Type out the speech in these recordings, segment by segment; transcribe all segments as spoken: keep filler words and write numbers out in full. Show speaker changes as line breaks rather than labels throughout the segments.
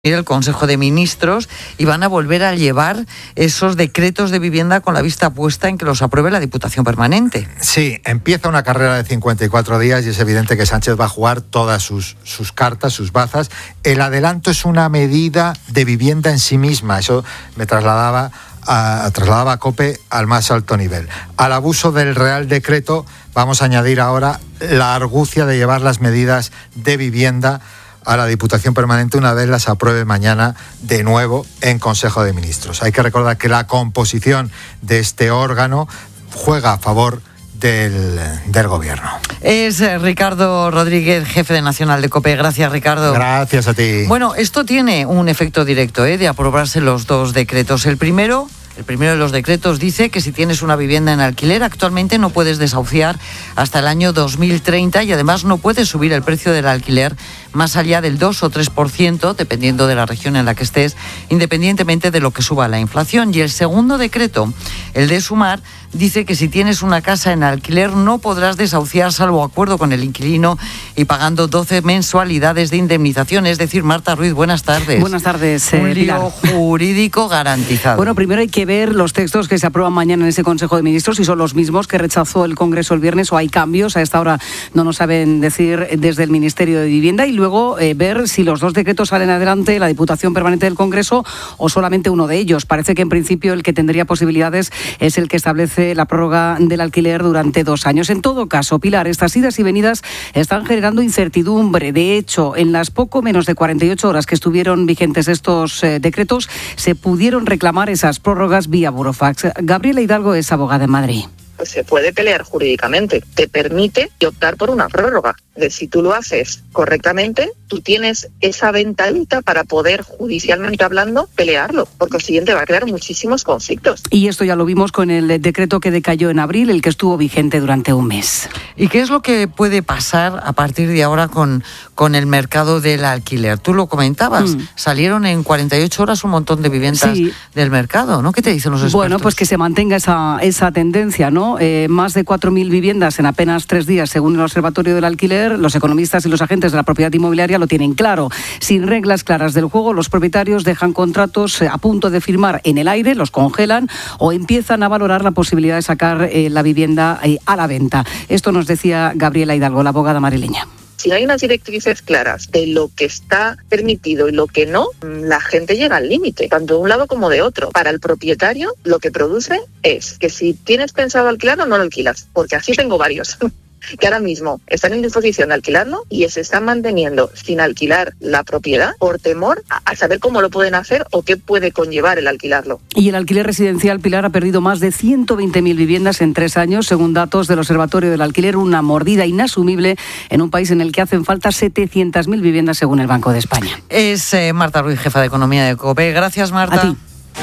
el Consejo de Ministros y van a volver a llevar esos decretos de vivienda con la vista puesta en que los apruebe la Diputación Permanente.
Sí, empieza una carrera de cincuenta y cuatro días y es evidente que Sánchez va a jugar todas sus, sus cartas, sus bazas. El adelanto es una medida de vivienda en sí misma, eso me trasladaba a, trasladaba a COPE al más alto nivel. Al abuso del Real Decreto vamos a añadir ahora la argucia de llevar las medidas de vivienda a la Diputación Permanente una vez las apruebe mañana de nuevo en Consejo de Ministros. Hay que recordar que la composición de este órgano juega a favor del, del Gobierno.
Es eh, Ricardo Rodríguez, jefe de Nacional de COPE. Gracias, Ricardo.
Gracias a ti.
Bueno, esto tiene un efecto directo ¿eh? de aprobarse los dos decretos. El primero... El primero de los decretos dice que si tienes una vivienda en alquiler, actualmente no puedes desahuciar hasta el año dos mil treinta y además no puedes subir el precio del alquiler más allá del dos o tres por ciento, dependiendo de la región en la que estés, independientemente de lo que suba la inflación. Y el segundo decreto, el de Sumar, dice que si tienes una casa en alquiler no podrás desahuciar salvo acuerdo con el inquilino y pagando doce mensualidades de indemnización. Es decir, Marta Ruiz, buenas tardes.
Buenas tardes,
eh, Un lío
Pilar.
jurídico garantizado.
Bueno, primero hay que ver los textos que se aprueban mañana en ese Consejo de Ministros, si son los mismos que rechazó el Congreso el viernes o hay cambios. A esta hora no nos saben decir desde el Ministerio de Vivienda. Y luego eh, ver si los dos decretos salen adelante, la Diputación Permanente del Congreso o solamente uno de ellos. Parece que en principio el que tendría posibilidades es el que establece la prórroga del alquiler durante dos años. En todo caso, Pilar, estas idas y venidas están generando incertidumbre. De hecho, en las poco menos de cuarenta y ocho horas que estuvieron vigentes estos eh, decretos, se pudieron reclamar esas prórrogas vía burofax. Gabriela Hidalgo es abogada en Madrid.
Pues se puede pelear jurídicamente, te permite optar por una prórroga. De si tú lo haces correctamente, tú tienes esa ventanita para poder, judicialmente hablando, pelearlo. Por consiguiente, va a crear muchísimos conflictos.
Y esto ya lo vimos con el decreto que decayó en abril, el que estuvo vigente durante un mes.
¿Y qué es lo que puede pasar a partir de ahora con, con el mercado del alquiler? Tú lo comentabas, mm. salieron en cuarenta y ocho horas un montón de viviendas sí. del mercado, ¿no? ¿Qué te dicen los expertos?
Bueno, pues que se mantenga esa, esa tendencia, ¿no? Eh, más de cuatro mil viviendas en apenas tres días, según el Observatorio del Alquiler. Los economistas y los agentes de la propiedad inmobiliaria lo tienen claro. Sin reglas claras del juego, los propietarios dejan contratos a punto de firmar en el aire, los congelan o empiezan a valorar la posibilidad de sacar eh, la vivienda eh, a la venta. Esto nos decía Gabriela Hidalgo, la abogada madrileña.
Si no hay unas directrices claras de lo que está permitido y lo que no, la gente llega al límite, tanto de un lado como de otro. Para el propietario, lo que produce es que si tienes pensado alquilarlo, no lo alquilas, porque así tengo varios que ahora mismo están en disposición de alquilarlo y se están manteniendo sin alquilar la propiedad por temor a saber cómo lo pueden hacer o qué puede conllevar el alquilarlo.
Y el alquiler residencial, Pilar, ha perdido más de ciento veinte mil viviendas en tres años, según datos del Observatorio del Alquiler, una mordida inasumible en un país en el que hacen falta setecientas mil viviendas, según el Banco de España.
Es eh, Marta Ruiz, jefa de Economía de COPE. Gracias, Marta.
A ti.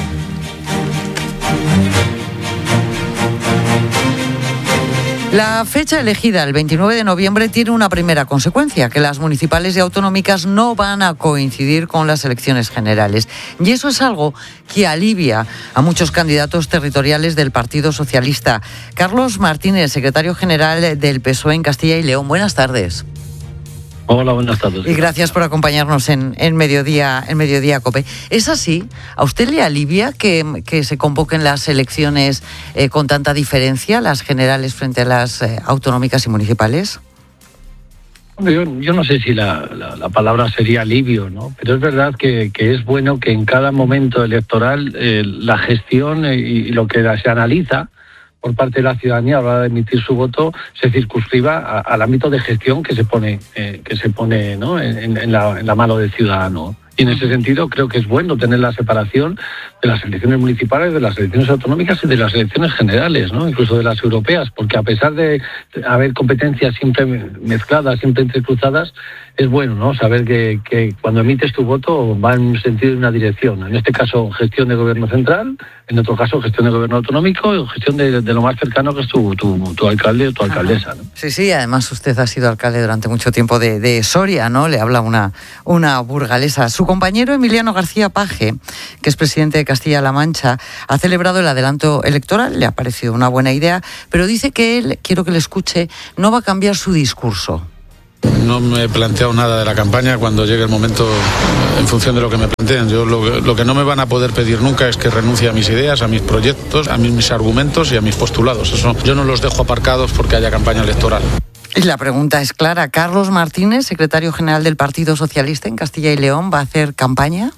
La fecha elegida, el veintinueve de noviembre, tiene una primera consecuencia, que las municipales y autonómicas no van a coincidir con las elecciones generales. Y eso es algo que alivia a muchos candidatos territoriales del Partido Socialista. Carlos Martínez, secretario general del P S O E en Castilla y León. Buenas tardes.
Hola, buenas tardes.
Y gracias por acompañarnos en, en Mediodía en Mediodía COPE. ¿Es así? ¿A usted le alivia que, que se convoquen las elecciones eh, con tanta diferencia, las generales frente a las eh, autonómicas y municipales?
Yo, yo no sé si la, la, la palabra sería alivio, ¿no? Pero es verdad que, que es bueno que en cada momento electoral eh, la gestión y, y lo que se analiza por parte de la ciudadanía a la hora de emitir su voto se circunscriba a, al ámbito de gestión que se pone eh, que se pone ¿no? en, en, la, en la mano del ciudadano. Y en ese sentido creo que es bueno tener la separación de las elecciones municipales, de las elecciones autonómicas y de las elecciones generales, ¿no? Incluso de las europeas, porque a pesar de haber competencias siempre mezcladas, siempre entrecruzadas, es bueno, ¿no? Saber que, que cuando emites tu voto va en un sentido y una dirección. En este caso, gestión de gobierno central, en otro caso, gestión de gobierno autonómico y gestión de, de lo más cercano que es tu, tu, tu alcalde o tu alcaldesa, ¿no?
Sí, sí, además usted ha sido alcalde durante mucho tiempo de, de Soria, ¿no? Le habla una, una burgalesa. Su compañero Emiliano García Paje, que es presidente de Castilla-La Mancha, ha celebrado el adelanto electoral, le ha parecido una buena idea, pero dice que él, quiero que le escuche, no va a cambiar su discurso.
No me he planteado nada de la campaña. Cuando llegue el momento, en función de lo que me planteen. Yo lo, lo que no me van a poder pedir nunca es que renuncie a mis ideas, a mis proyectos, a mis, mis argumentos y a mis postulados. Eso yo no los dejo aparcados porque haya campaña electoral.
Y la pregunta es clara. ¿Carlos Martínez, secretario general del Partido Socialista en Castilla y León, va a hacer campaña?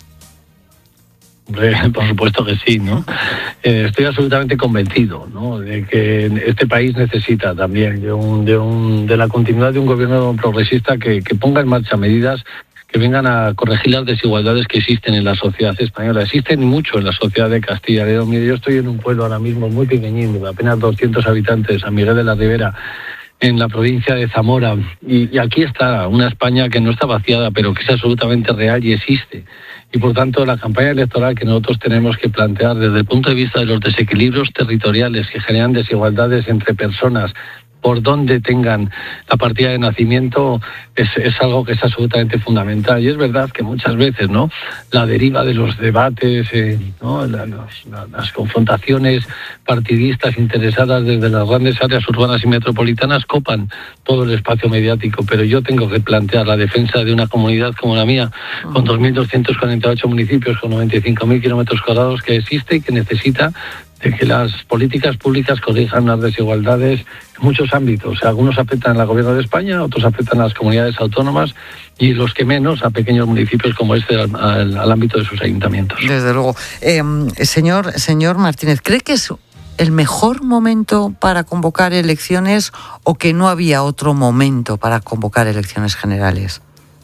Por supuesto que sí, ¿no? Eh, estoy absolutamente convencido, ¿no?, de que este país necesita también de, un, de, un, de la continuidad de un gobierno progresista que, que ponga en marcha medidas que vengan a corregir las desigualdades que existen en la sociedad española. Existen mucho en la sociedad de Castilla y León. Mire, yo estoy en un pueblo ahora mismo muy pequeñito, de apenas doscientos habitantes, San Miguel de la Ribera, en la provincia de Zamora. Y, y aquí está una España que no está vaciada, pero que es absolutamente real y existe. Y por tanto, la campaña electoral que nosotros tenemos que plantear desde el punto de vista de los desequilibrios territoriales que generan desigualdades entre personas, por donde tengan la partida de nacimiento, es, es algo que es absolutamente fundamental. Y es verdad que muchas veces, ¿no?, la deriva de los debates, eh, ¿no?, la, los, la, las confrontaciones partidistas interesadas desde las grandes áreas urbanas y metropolitanas copan todo el espacio mediático. Pero yo tengo que plantear la defensa de una comunidad como la mía, con dos mil doscientos cuarenta y ocho municipios, con noventa y cinco mil kilómetros cuadrados, que existe y que necesita de que las políticas públicas corrijan las desigualdades en muchos ámbitos. Algunos afectan al gobierno de España, otros afectan a las comunidades autónomas y los que menos a pequeños municipios como este al, al, al ámbito de sus ayuntamientos.
Desde luego. Eh, señor, señor Martínez, ¿cree que es el mejor momento para convocar elecciones o que no había otro momento para convocar elecciones generales?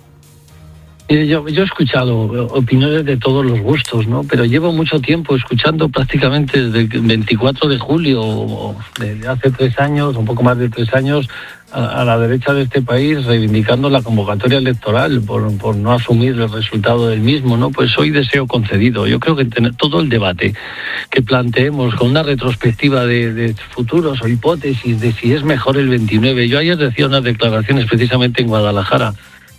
Yo, yo he escuchado opiniones de todos los gustos, ¿no? Pero llevo mucho tiempo escuchando prácticamente desde el veinticuatro de julio, de hace tres años, un poco más de tres años, a, a la derecha de este país reivindicando la convocatoria electoral por, por no asumir el resultado del mismo, ¿no? Pues hoy deseo concedido. Yo creo que tener todo el debate que planteemos con una retrospectiva de, de futuros o hipótesis de si es mejor el veintinueve. Yo ayer decía unas declaraciones precisamente en Guadalajara,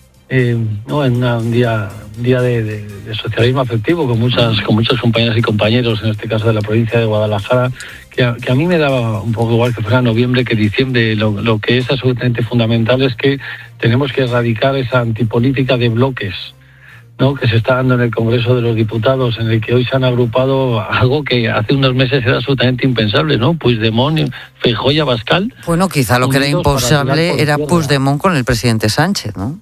Eh, no, en una, un día, un día de, de, de socialismo afectivo con muchas con muchos compañeras y compañeros, en este caso de la provincia de Guadalajara, que a, que a mí me daba un poco igual que fuera noviembre que diciembre. Lo, lo que es absolutamente fundamental es que tenemos que erradicar esa antipolítica de bloques, ¿no?, que se está dando en el Congreso de los Diputados, en el que hoy se han agrupado algo que hace unos meses era absolutamente impensable, ¿no? Puigdemont, Feijóo y Abascal.
Bueno, quizá lo que era impensable era Puigdemont con el presidente Sánchez, ¿no?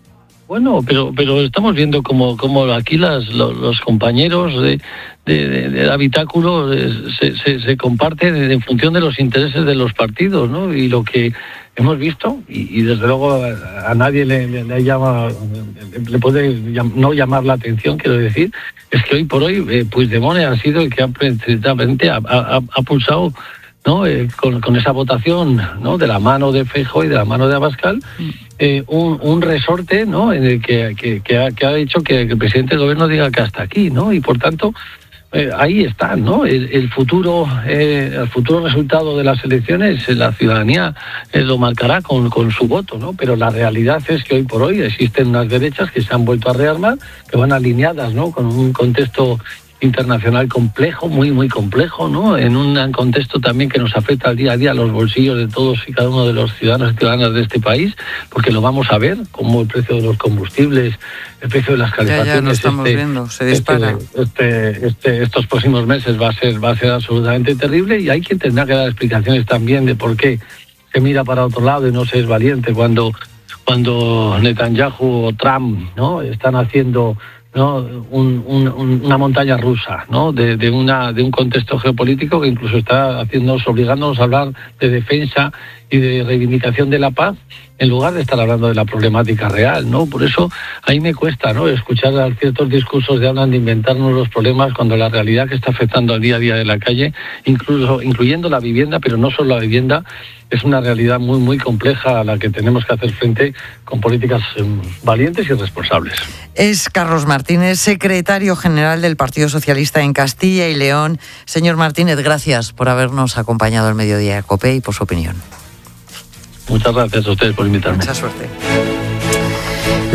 Bueno, pero pero estamos viendo como, como aquí las, los, los compañeros de, de, de, del habitáculo se, se, se comparten en función de los intereses de los partidos, ¿no? Y lo que hemos visto, y, y desde luego a, a nadie le, le, le llama, le puede no llamar la atención, quiero decir, es que hoy por hoy eh, Puigdemont ha sido el que ha precisamente ha, ha, ha pulsado, ¿no?, eh, con, con esa votación, ¿no?, de la mano de Feijóo y de la mano de Abascal, eh, un, un resorte, ¿no?, en el que, que, que, ha, que ha hecho que, que el presidente del gobierno diga que hasta aquí, ¿no? Y por tanto, eh, ahí está, ¿no? El, el futuro eh, el futuro resultado de las elecciones, la ciudadanía eh, lo marcará con, con su voto, ¿no? Pero la realidad es que hoy por hoy existen unas derechas que se han vuelto a rearmar, que van alineadas, ¿no?, con un contexto internacional complejo, muy, muy complejo, ¿no?, en un contexto también que nos afecta al día a día a los bolsillos de todos y cada uno de los ciudadanos y ciudadanas de este país, porque lo vamos a ver, como el precio de los combustibles, el precio de las calefacciones,
ya, ya lo estamos
este,
viendo, se dispara.
Este, este, este, estos próximos meses va a ser, va a ser absolutamente terrible, y hay quien tendrá que dar explicaciones también de por qué se mira para otro lado y no se es valiente cuando, cuando Netanyahu o Trump, ¿no?, están haciendo, ¿no?, un, un, una montaña rusa, ¿no?, de, de, una, de un contexto geopolítico que incluso está haciéndonos, obligándonos a hablar de defensa y de reivindicación de la paz, en lugar de estar hablando de la problemática real, ¿no? Por eso ahí me cuesta, ¿no?, escuchar ciertos discursos de hablan de inventarnos los problemas cuando la realidad que está afectando al día a día de la calle, incluso incluyendo la vivienda, pero no solo la vivienda, es una realidad muy, muy compleja a la que tenemos que hacer frente con políticas eh, valientes y responsables.
Es Carlos Martínez, secretario general del Partido Socialista en Castilla y León. Señor Martínez, gracias por habernos acompañado al mediodía de COPE y por su opinión.
Muchas gracias a ustedes por invitarme.
Mucha suerte.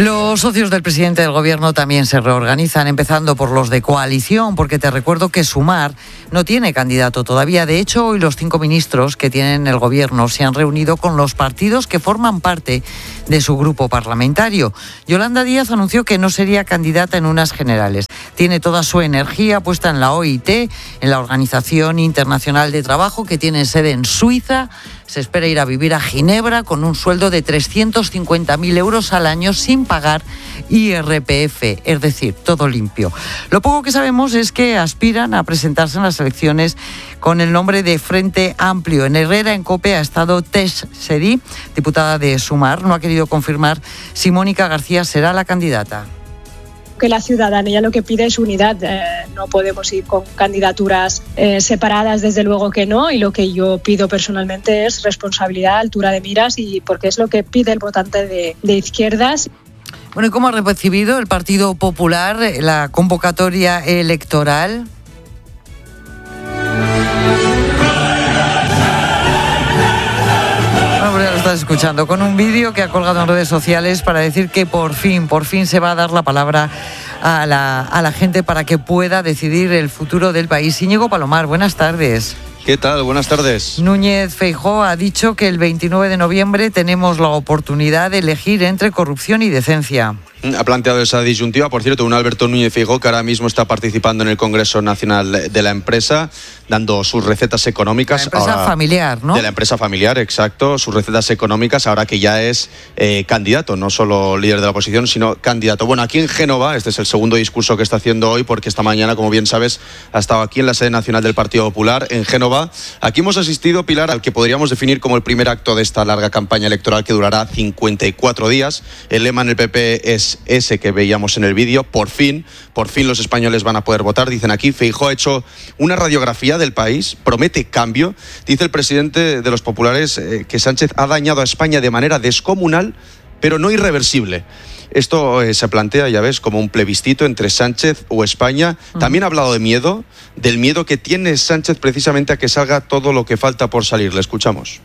Los socios del presidente del gobierno también se reorganizan, empezando por los de coalición, porque te recuerdo que Sumar no tiene candidato todavía. De hecho, hoy los cinco ministros que tienen el gobierno se han reunido con los partidos que forman parte de su grupo parlamentario. Yolanda Díaz anunció que no sería candidata en unas generales. Tiene toda su energía puesta en la O I T, en la Organización Internacional de Trabajo, que tiene sede en Suiza. Se espera ir a vivir a Ginebra con un sueldo de trescientos cincuenta mil euros al año sin pagar I R P F, es decir, todo limpio. Lo poco que sabemos es que aspiran a presentarse en las elecciones con el nombre de Frente Amplio. En Herrera, en COPE, ha estado Tess Sedí, diputada de Sumar. No ha querido confirmar si Mónica García será la candidata.
Que la ciudadanía lo que pide es unidad. Eh, no podemos ir con candidaturas eh, separadas, desde luego que no, y lo que yo pido personalmente es responsabilidad, altura de miras, y porque es lo que pide el votante de, de izquierdas.
Bueno, ¿y cómo ha recibido el Partido Popular la convocatoria electoral? Lo estás escuchando, con un vídeo que ha colgado en redes sociales para decir que por fin, por fin se va a dar la palabra a la, a la gente para que pueda decidir el futuro del país. Íñigo Palomar, buenas tardes.
¿Qué tal? Buenas tardes.
Núñez Feijóo ha dicho que el veintinueve de noviembre tenemos la oportunidad de elegir entre corrupción y decencia.
Ha planteado esa disyuntiva, por cierto, un Alberto Núñez Feijóo que ahora mismo está participando en el Congreso Nacional de la empresa, dando sus recetas económicas.
La empresa
ahora,
familiar, ¿no?
De la empresa familiar, exacto, sus recetas económicas, ahora que ya es eh, candidato, no solo líder de la oposición, sino candidato. Bueno, aquí en Génova, este es el segundo discurso que está haciendo hoy, porque esta mañana, como bien sabes, ha estado aquí en la sede nacional del Partido Popular, en Génova. Aquí hemos asistido, Pilar, al que podríamos definir como el primer acto de esta larga campaña electoral que durará cincuenta y cuatro días. El lema en el P P es ese que veíamos en el vídeo. Por fin, por fin los españoles van a poder votar, dicen aquí. Feijóo ha hecho una radiografía del país, promete cambio. Dice el presidente de los populares eh, que Sánchez ha dañado a España de manera descomunal, pero no irreversible. Esto eh, se plantea, ya ves, como un plebiscito entre Sánchez o España. También ha hablado de miedo, del miedo que tiene Sánchez precisamente a que salga todo lo que falta por salir. Le escuchamos.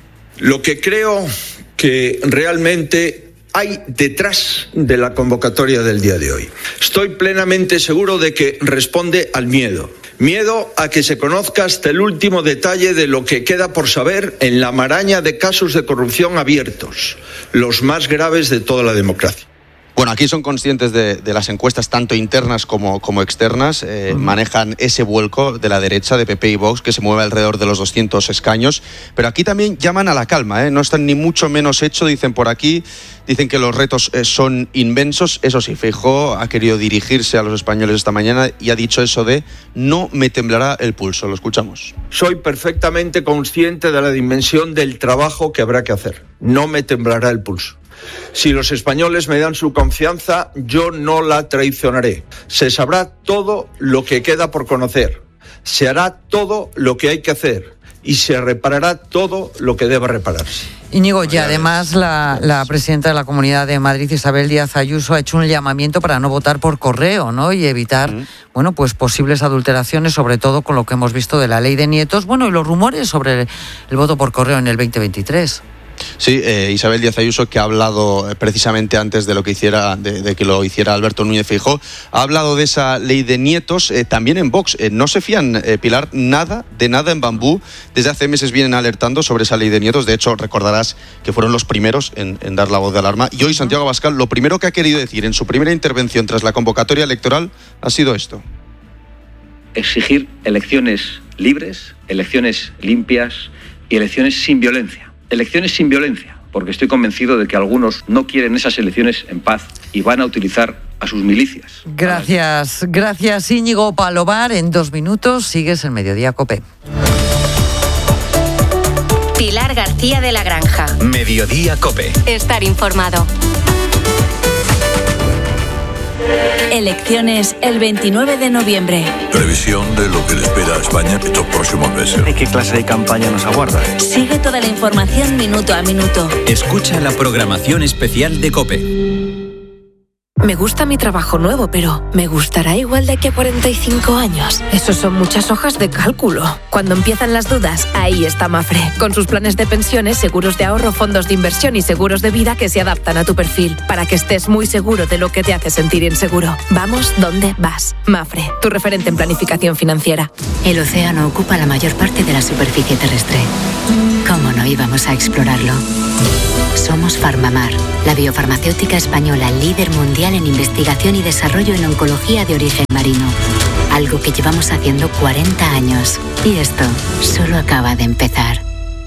Lo que creo que realmente hay detrás de la convocatoria del día de hoy. Estoy plenamente seguro de que responde al miedo. Miedo a que se conozca hasta el último detalle de lo que queda por saber en la maraña de casos de corrupción abiertos, los más graves de toda la democracia.
Bueno, aquí son conscientes de, de las encuestas tanto internas como, como externas, eh, uh-huh. manejan ese vuelco de la derecha de P P y Vox que se mueve alrededor de los doscientos escaños, pero aquí también llaman a la calma, ¿eh? No están ni mucho menos hecho, dicen por aquí, dicen que los retos eh, son inmensos. Eso sí, Feijóo ha querido dirigirse a los españoles esta mañana y ha dicho eso de no me temblará el pulso. Lo escuchamos.
Soy perfectamente consciente de la dimensión del trabajo que habrá que hacer. No me temblará el pulso. Si los españoles me dan su confianza, yo no la traicionaré. Se sabrá todo lo que queda por conocer. Se hará todo lo que hay que hacer. Y se reparará todo lo que deba repararse.
Íñigo, y además la, la presidenta de la Comunidad de Madrid, Isabel Díaz Ayuso, ha hecho un llamamiento para no votar por correo, ¿no? Y evitar, mm. bueno, pues posibles adulteraciones, sobre todo con lo que hemos visto de la ley de nietos, bueno, y los rumores sobre el, el voto por correo en el veinte veintitrés.
Sí, eh, Isabel Díaz Ayuso, que ha hablado eh, precisamente antes de lo que hiciera, de, de que lo hiciera Alberto Núñez Feijóo, ha hablado de esa ley de nietos, eh, también en Vox. Eh, no se fían, eh, Pilar, nada, de nada en Bambú. Desde hace meses vienen alertando sobre esa ley de nietos. De hecho, recordarás que fueron los primeros en, en dar la voz de alarma. Y hoy Santiago Abascal, lo primero que ha querido decir en su primera intervención tras la convocatoria electoral ha sido esto.
Exigir elecciones libres, elecciones limpias y elecciones sin violencia. Elecciones sin violencia, porque estoy convencido de que algunos no quieren esas elecciones en paz y van a utilizar a sus milicias.
Gracias, gracias Íñigo Palomar. En dos minutos sigues el Mediodía COPE.
Pilar García de la Granja.
Mediodía COPE.
Estar informado. Elecciones el veintinueve de noviembre.
Previsión de lo que le espera a España estos próximos meses.
¿Y qué clase de campaña nos aguarda?
Sigue toda la información minuto a minuto.
Escucha la programación especial de COPE. Me gusta mi trabajo nuevo, pero ¿me gustará igual de aquí a cuarenta y cinco años? Eso son muchas hojas de cálculo. Cuando empiezan las dudas, ahí está Mafre, con sus planes de pensiones, seguros de ahorro, fondos de inversión y seguros de vida que se adaptan a tu perfil, para que estés muy seguro de lo que te hace sentir inseguro. Vamos donde vas. Mafre, tu referente en planificación financiera.
El océano ocupa la mayor parte de la superficie terrestre. ¿Cómo no íbamos a explorarlo? Somos Farmamar, la biofarmacéutica española líder mundial en investigación y desarrollo en oncología de origen marino. Algo que llevamos haciendo cuarenta años. Y esto solo acaba de empezar.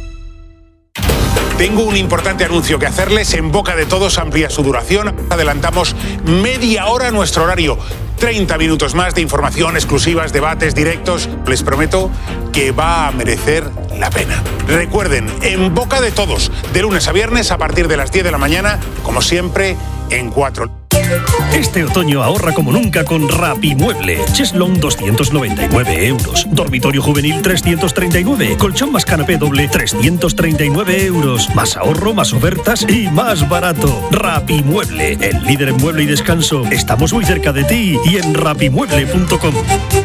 Tengo un importante anuncio que hacerles. En Boca de Todos amplía su duración. Adelantamos media hora nuestro horario. treinta minutos más de información, exclusivas, debates, directos. Les prometo que va a merecer la pena. Recuerden, En Boca de Todos, de lunes a viernes a partir de las diez de la mañana, como siempre, en cuatro.
Este otoño ahorra como nunca con Rapimueble. Cheslong doscientos noventa y nueve euros. Dormitorio juvenil trescientos treinta y nueve. Colchón más canapé doble trescientos treinta y nueve euros. Más ahorro, más ofertas y más barato. Rapimueble, el líder en mueble y descanso. Estamos muy cerca de ti y en rapimueble punto com.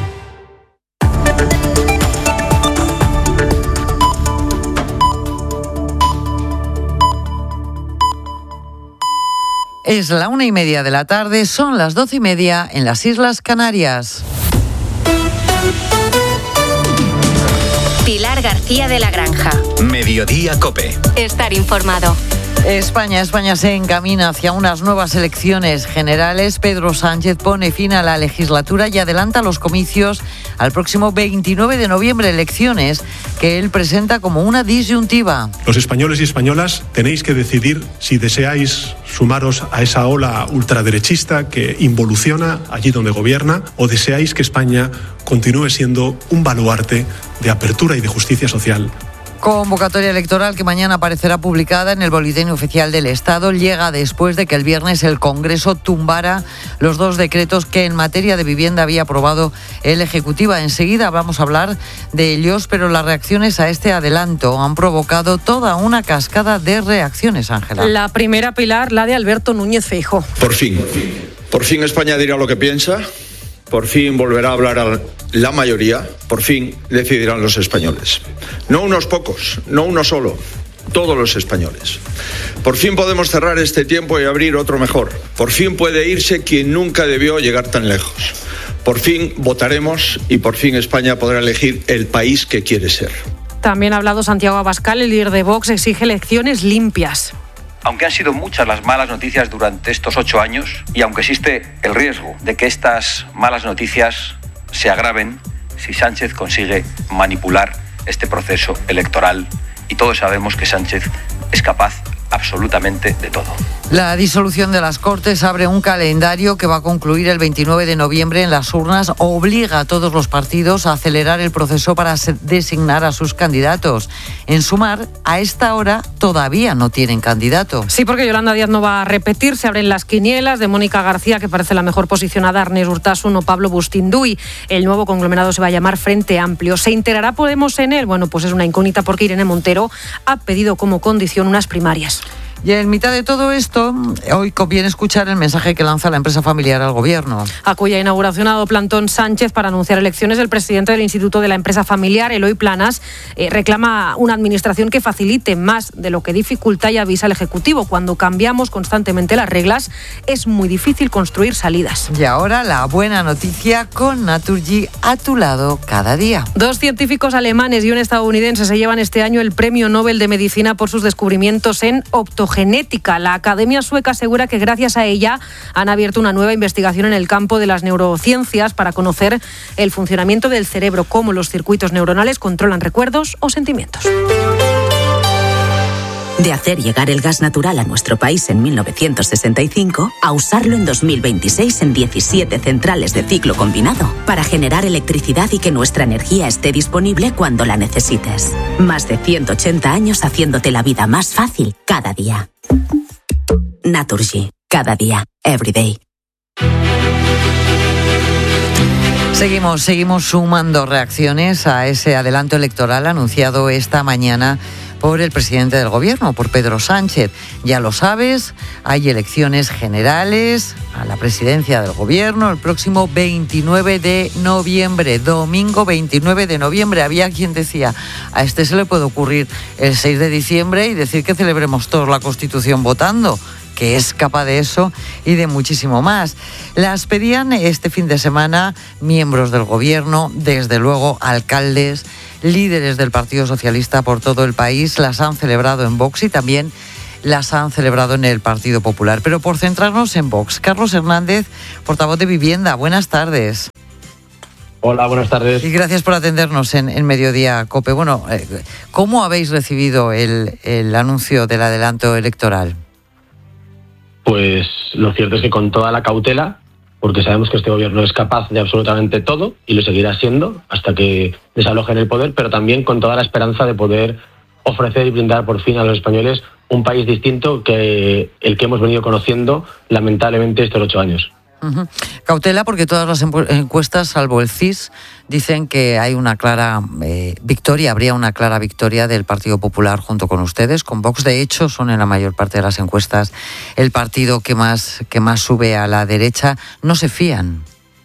Es la una y media de la tarde, son las doce y media en las Islas Canarias.
Pilar García de la Granja.
Mediodía COPE.
Estar informado.
España, España se encamina hacia unas nuevas elecciones generales. Pedro Sánchez pone fin a la legislatura y adelanta los comicios al próximo veintinueve de noviembre, elecciones que él presenta como una disyuntiva.
Los españoles y españolas tenéis que decidir si deseáis sumaros a esa ola ultraderechista que involuciona allí donde gobierna, o deseáis que España continúe siendo un baluarte de apertura y de justicia social.
Convocatoria electoral que mañana aparecerá publicada en el Boletín Oficial del Estado. Llega después de que el viernes el Congreso tumbara los dos decretos que en materia de vivienda había aprobado el Ejecutivo. Enseguida vamos a hablar de ellos, pero las reacciones a este adelanto han provocado toda una cascada de reacciones, Ángela.
La primera, Pilar, la de Alberto Núñez Feijóo.
Por fin, por fin España dirá lo que piensa. Por fin volverá a hablar a la mayoría, por fin decidirán los españoles. No unos pocos, no uno solo, todos los españoles. Por fin podemos cerrar este tiempo y abrir otro mejor. Por fin puede irse quien nunca debió llegar tan lejos. Por fin votaremos y por fin España podrá elegir el país que quiere ser.
También ha hablado Santiago Abascal, el líder de Vox, exige elecciones limpias.
Aunque han sido muchas las malas noticias durante estos ocho años y aunque existe el riesgo de que estas malas noticias se agraven si Sánchez consigue manipular este proceso electoral, y todos sabemos que Sánchez es capaz absolutamente de todo.
La disolución de las Cortes abre un calendario que va a concluir el veintinueve de noviembre en las urnas. Obliga a todos los partidos a acelerar el proceso para designar a sus candidatos. En Sumar, a esta hora todavía no tienen candidato.
Sí, porque Yolanda Díaz no va a repetir. Se abren las quinielas de Mónica García, que parece la mejor posicionada, Ernest Urtasun o Pablo Bustinduy. El nuevo conglomerado se va a llamar Frente Amplio. ¿Se integrará Podemos en él? Bueno, pues es una incógnita, porque Irene Montero ha pedido como condición unas primarias.
Y en mitad de todo esto, hoy conviene escuchar el mensaje que lanza la empresa familiar al gobierno.
A cuya inauguración ha dado plantón Sánchez para anunciar elecciones. El presidente del Instituto de la Empresa Familiar, Eloy Planas, eh, reclama una administración que facilite más de lo que dificulta, y avisa al Ejecutivo: cuando cambiamos constantemente las reglas, es muy difícil construir salidas.
Y ahora la buena noticia con Naturgy a tu lado cada día.
Dos científicos alemanes y un estadounidense se llevan este año el Premio Nobel de Medicina por sus descubrimientos en optogenética. La Academia Sueca asegura que gracias a ella han abierto una nueva investigación en el campo de las neurociencias para conocer el funcionamiento del cerebro, cómo los circuitos neuronales controlan recuerdos o sentimientos.
De hacer llegar el gas natural a nuestro país en mil novecientos sesenta y cinco a usarlo en dos mil veintiséis en diecisiete centrales de ciclo combinado para generar electricidad y que nuestra energía esté disponible cuando la necesites. Más de ciento ochenta años haciéndote la vida más fácil cada día. Naturgy. Cada día. Every day.
Seguimos, seguimos sumando reacciones a ese adelanto electoral anunciado esta mañana por el presidente del gobierno, por Pedro Sánchez. Ya lo sabes, hay elecciones generales a la presidencia del gobierno el próximo veintinueve de noviembre, domingo veintinueve de noviembre. Había quien decía, a este se le puede ocurrir el seis de diciembre y decir que celebremos todos la Constitución votando, que es capaz de eso y de muchísimo más. Las pedían este fin de semana miembros del gobierno, desde luego alcaldes, líderes del Partido Socialista por todo el país, las han celebrado en Vox y también las han celebrado en el Partido Popular. Pero por centrarnos en Vox, Carlos Hernández, portavoz de Vivienda, buenas tardes.
Hola, buenas tardes.
Y gracias por atendernos en, en Mediodía COPE. Bueno, ¿cómo habéis recibido el, el anuncio del adelanto electoral?
Pues lo cierto es que con toda la cautela, porque sabemos que este gobierno es capaz de absolutamente todo y lo seguirá siendo hasta que desalojen el poder, pero también con toda la esperanza de poder ofrecer y brindar por fin a los españoles un país distinto que el que hemos venido conociendo lamentablemente estos ocho años.
Uh-huh. Cautela porque todas las encuestas, salvo el C I S, dicen que hay una clara eh, victoria, habría una clara victoria del Partido Popular junto con ustedes, con Vox. De hecho, son en la mayor parte de las encuestas el partido que más, que más sube a la derecha. ¿No se fían?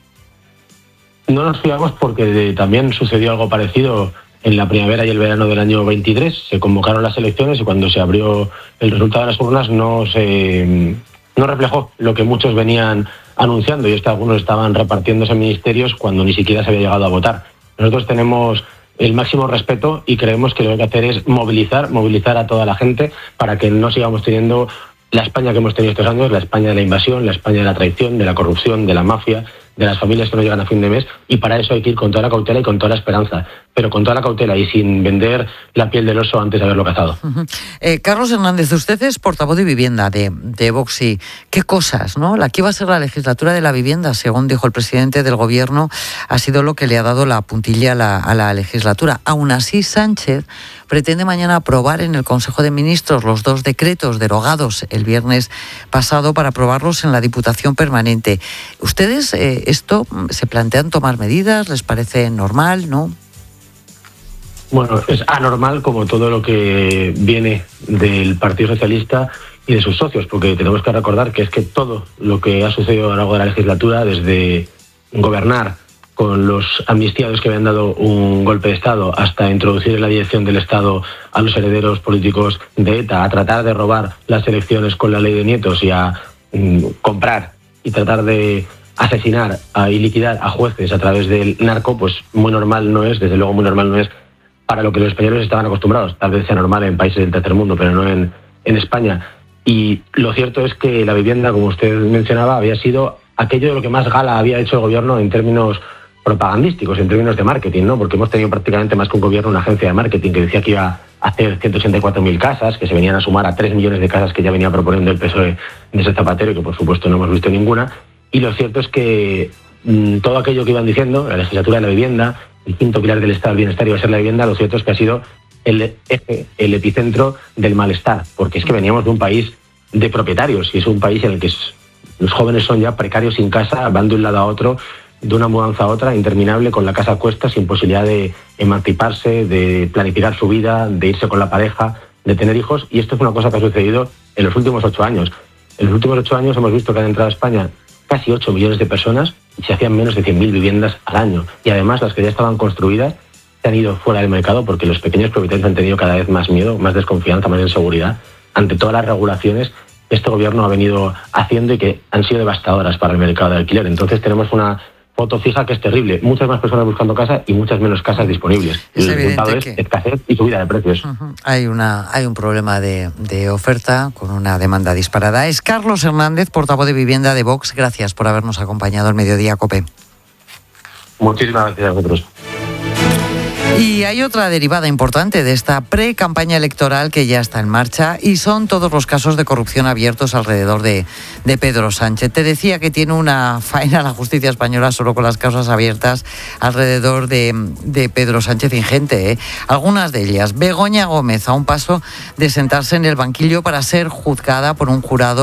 No nos fiamos porque también sucedió algo parecido en la primavera y el verano del año veintitrés. Se convocaron las elecciones y cuando se abrió el resultado de las urnas no se no reflejó lo que muchos venían anunciando, y es que algunos estaban repartiéndose ministerios cuando ni siquiera se había llegado a votar. Nosotros tenemos el máximo respeto y creemos que lo que hay que hacer es movilizar, movilizar a toda la gente para que no sigamos teniendo la España que hemos tenido estos años, la España de la invasión, la España de la traición, de la corrupción, de la mafia, de las familias que no llegan a fin de mes, y para eso hay que ir con toda la cautela y con toda la esperanza, pero con toda la cautela y sin vender la piel del oso antes de haberlo cazado.
Uh-huh. Eh, Carlos Hernández, usted es portavoz de Vivienda de, de Vox. Y ¿qué cosas, no? La que iba a ser la legislatura de la vivienda, según dijo el presidente del gobierno, ha sido lo que le ha dado la puntilla a la, a la legislatura. Aún así, Sánchez pretende mañana aprobar en el Consejo de Ministros los dos decretos derogados el viernes pasado para aprobarlos en la Diputación Permanente. ¿Ustedes eh, esto se plantean tomar medidas? ¿Les parece normal, no?
Bueno, es anormal como todo lo que viene del Partido Socialista y de sus socios, porque tenemos que recordar que es que todo lo que ha sucedido a lo largo de la legislatura, desde gobernar con los amnistiados que habían dado un golpe de Estado hasta introducir en la dirección del Estado a los herederos políticos de ETA, a tratar de robar las elecciones con la ley de nietos y a mm, comprar y tratar de asesinar a, y liquidar a jueces a través del narco, pues muy normal no es, desde luego muy normal no es para lo que los españoles estaban acostumbrados. Tal vez sea normal en países del tercer mundo, pero no en, en España. Y lo cierto es que la vivienda, como usted mencionaba, había sido aquello de lo que más gala había hecho el gobierno en términos propagandísticos, en términos de marketing, ¿no? Porque hemos tenido prácticamente más que un gobierno, una agencia de marketing que decía que iba a hacer ciento ochenta y cuatro mil casas, que se venían a sumar a tres millones de casas que ya venía proponiendo el P S O E de ese Zapatero y que por supuesto no hemos visto ninguna. Y lo cierto es que mmm, todo aquello que iban diciendo, la legislatura de la vivienda, el quinto pilar del Estado del Bienestar iba a ser la vivienda, lo cierto es que ha sido el eje, el epicentro del malestar, porque es que veníamos de un país de propietarios y es un país en el que los jóvenes son ya precarios sin casa, van de un lado a otro, de una mudanza a otra, interminable, con la casa a cuestas, sin posibilidad de emanciparse, de planificar su vida, de irse con la pareja, de tener hijos, y esto es una cosa que ha sucedido en los últimos ocho años. En los últimos ocho años hemos visto que han entrado a España casi ocho millones de personas y se hacían menos de cien mil viviendas al año. Y además las que ya estaban construidas se han ido fuera del mercado porque los pequeños propietarios han tenido cada vez más miedo, más desconfianza, más inseguridad ante todas las regulaciones que este gobierno ha venido haciendo y que han sido devastadoras para el mercado de alquiler. Entonces tenemos una foto fija que es terrible. Muchas más personas buscando casa y muchas menos casas disponibles.
Es
el resultado es
que...
escasez y subida de precios.
Uh-huh. Hay una hay un problema de, de oferta con una demanda disparada. Es Carlos Hernández, portavoz de Vivienda de Vox. Gracias por habernos acompañado al Mediodía COPE.
Muchísimas gracias a vosotros.
Y hay otra derivada importante de esta pre-campaña electoral que ya está en marcha y son todos los casos de corrupción abiertos alrededor de, de Pedro Sánchez. Te decía que tiene una faena la justicia española solo con las causas abiertas alrededor de, de Pedro Sánchez ingente, ¿eh? Algunas de ellas. Begoña Gómez, a un paso de sentarse en el banquillo para ser juzgada por un jurado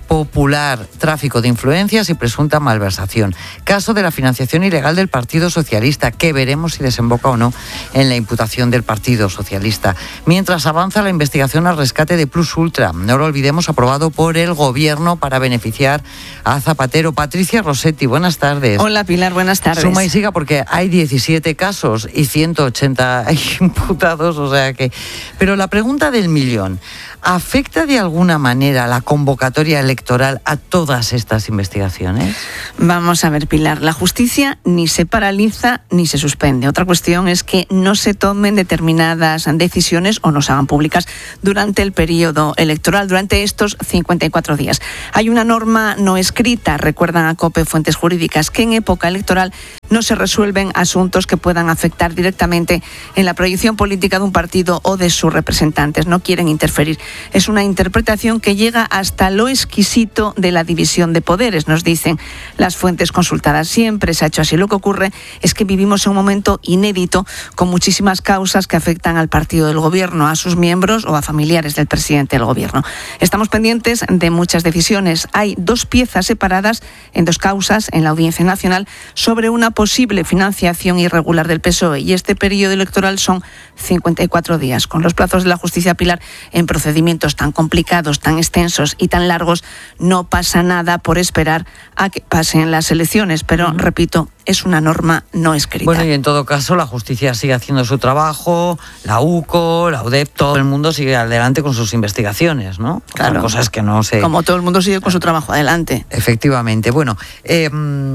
Popular, tráfico de influencias y presunta malversación. Caso de la financiación ilegal del Partido Socialista, que veremos si desemboca o no en la imputación del Partido Socialista. Mientras avanza la investigación al rescate de Plus Ultra, no lo olvidemos, aprobado por el Gobierno para beneficiar a Zapatero. Patricia Rossetti, buenas tardes.
Hola Pilar, buenas tardes.
Suma y siga porque hay diecisiete casos y ciento ochenta imputados, o sea que... Pero la pregunta del millón, ¿afecta de alguna manera la convocatoria electoral a todas estas investigaciones?
Vamos a ver, Pilar, la justicia ni se paraliza ni se suspende. Otra cuestión es que no se tomen determinadas decisiones o no se hagan públicas durante el periodo electoral, durante estos cincuenta y cuatro días. Hay una norma no escrita, recuerdan a COPE fuentes jurídicas, que en época electoral no se resuelven asuntos que puedan afectar directamente en la proyección política de un partido o de sus representantes. No quieren interferir. Es una interpretación que llega hasta lo exquisito de la división de poderes, nos dicen las fuentes consultadas. Siempre se ha hecho así. Lo que ocurre es que vivimos en un momento inédito con muchísimas causas que afectan al partido del gobierno, a sus miembros o a familiares del presidente del gobierno. Estamos pendientes de muchas decisiones. Hay dos piezas separadas en dos causas en la Audiencia Nacional sobre una posible financiación irregular del P S O E, y este periodo electoral son cincuenta y cuatro días. Con los plazos de la justicia, Pilar, en procedimientos tan complicados, tan extensos y tan largos, no pasa nada por esperar a que pasen las elecciones, pero, uh-huh. repito, es una norma no escrita.
Bueno, y en todo caso la justicia sigue haciendo su trabajo, la U C O, la U D E P, todo el mundo sigue adelante con sus investigaciones, ¿no?
Claro.
Son cosas que no se...
Como todo el mundo sigue con su trabajo adelante.
Efectivamente. Bueno, eh,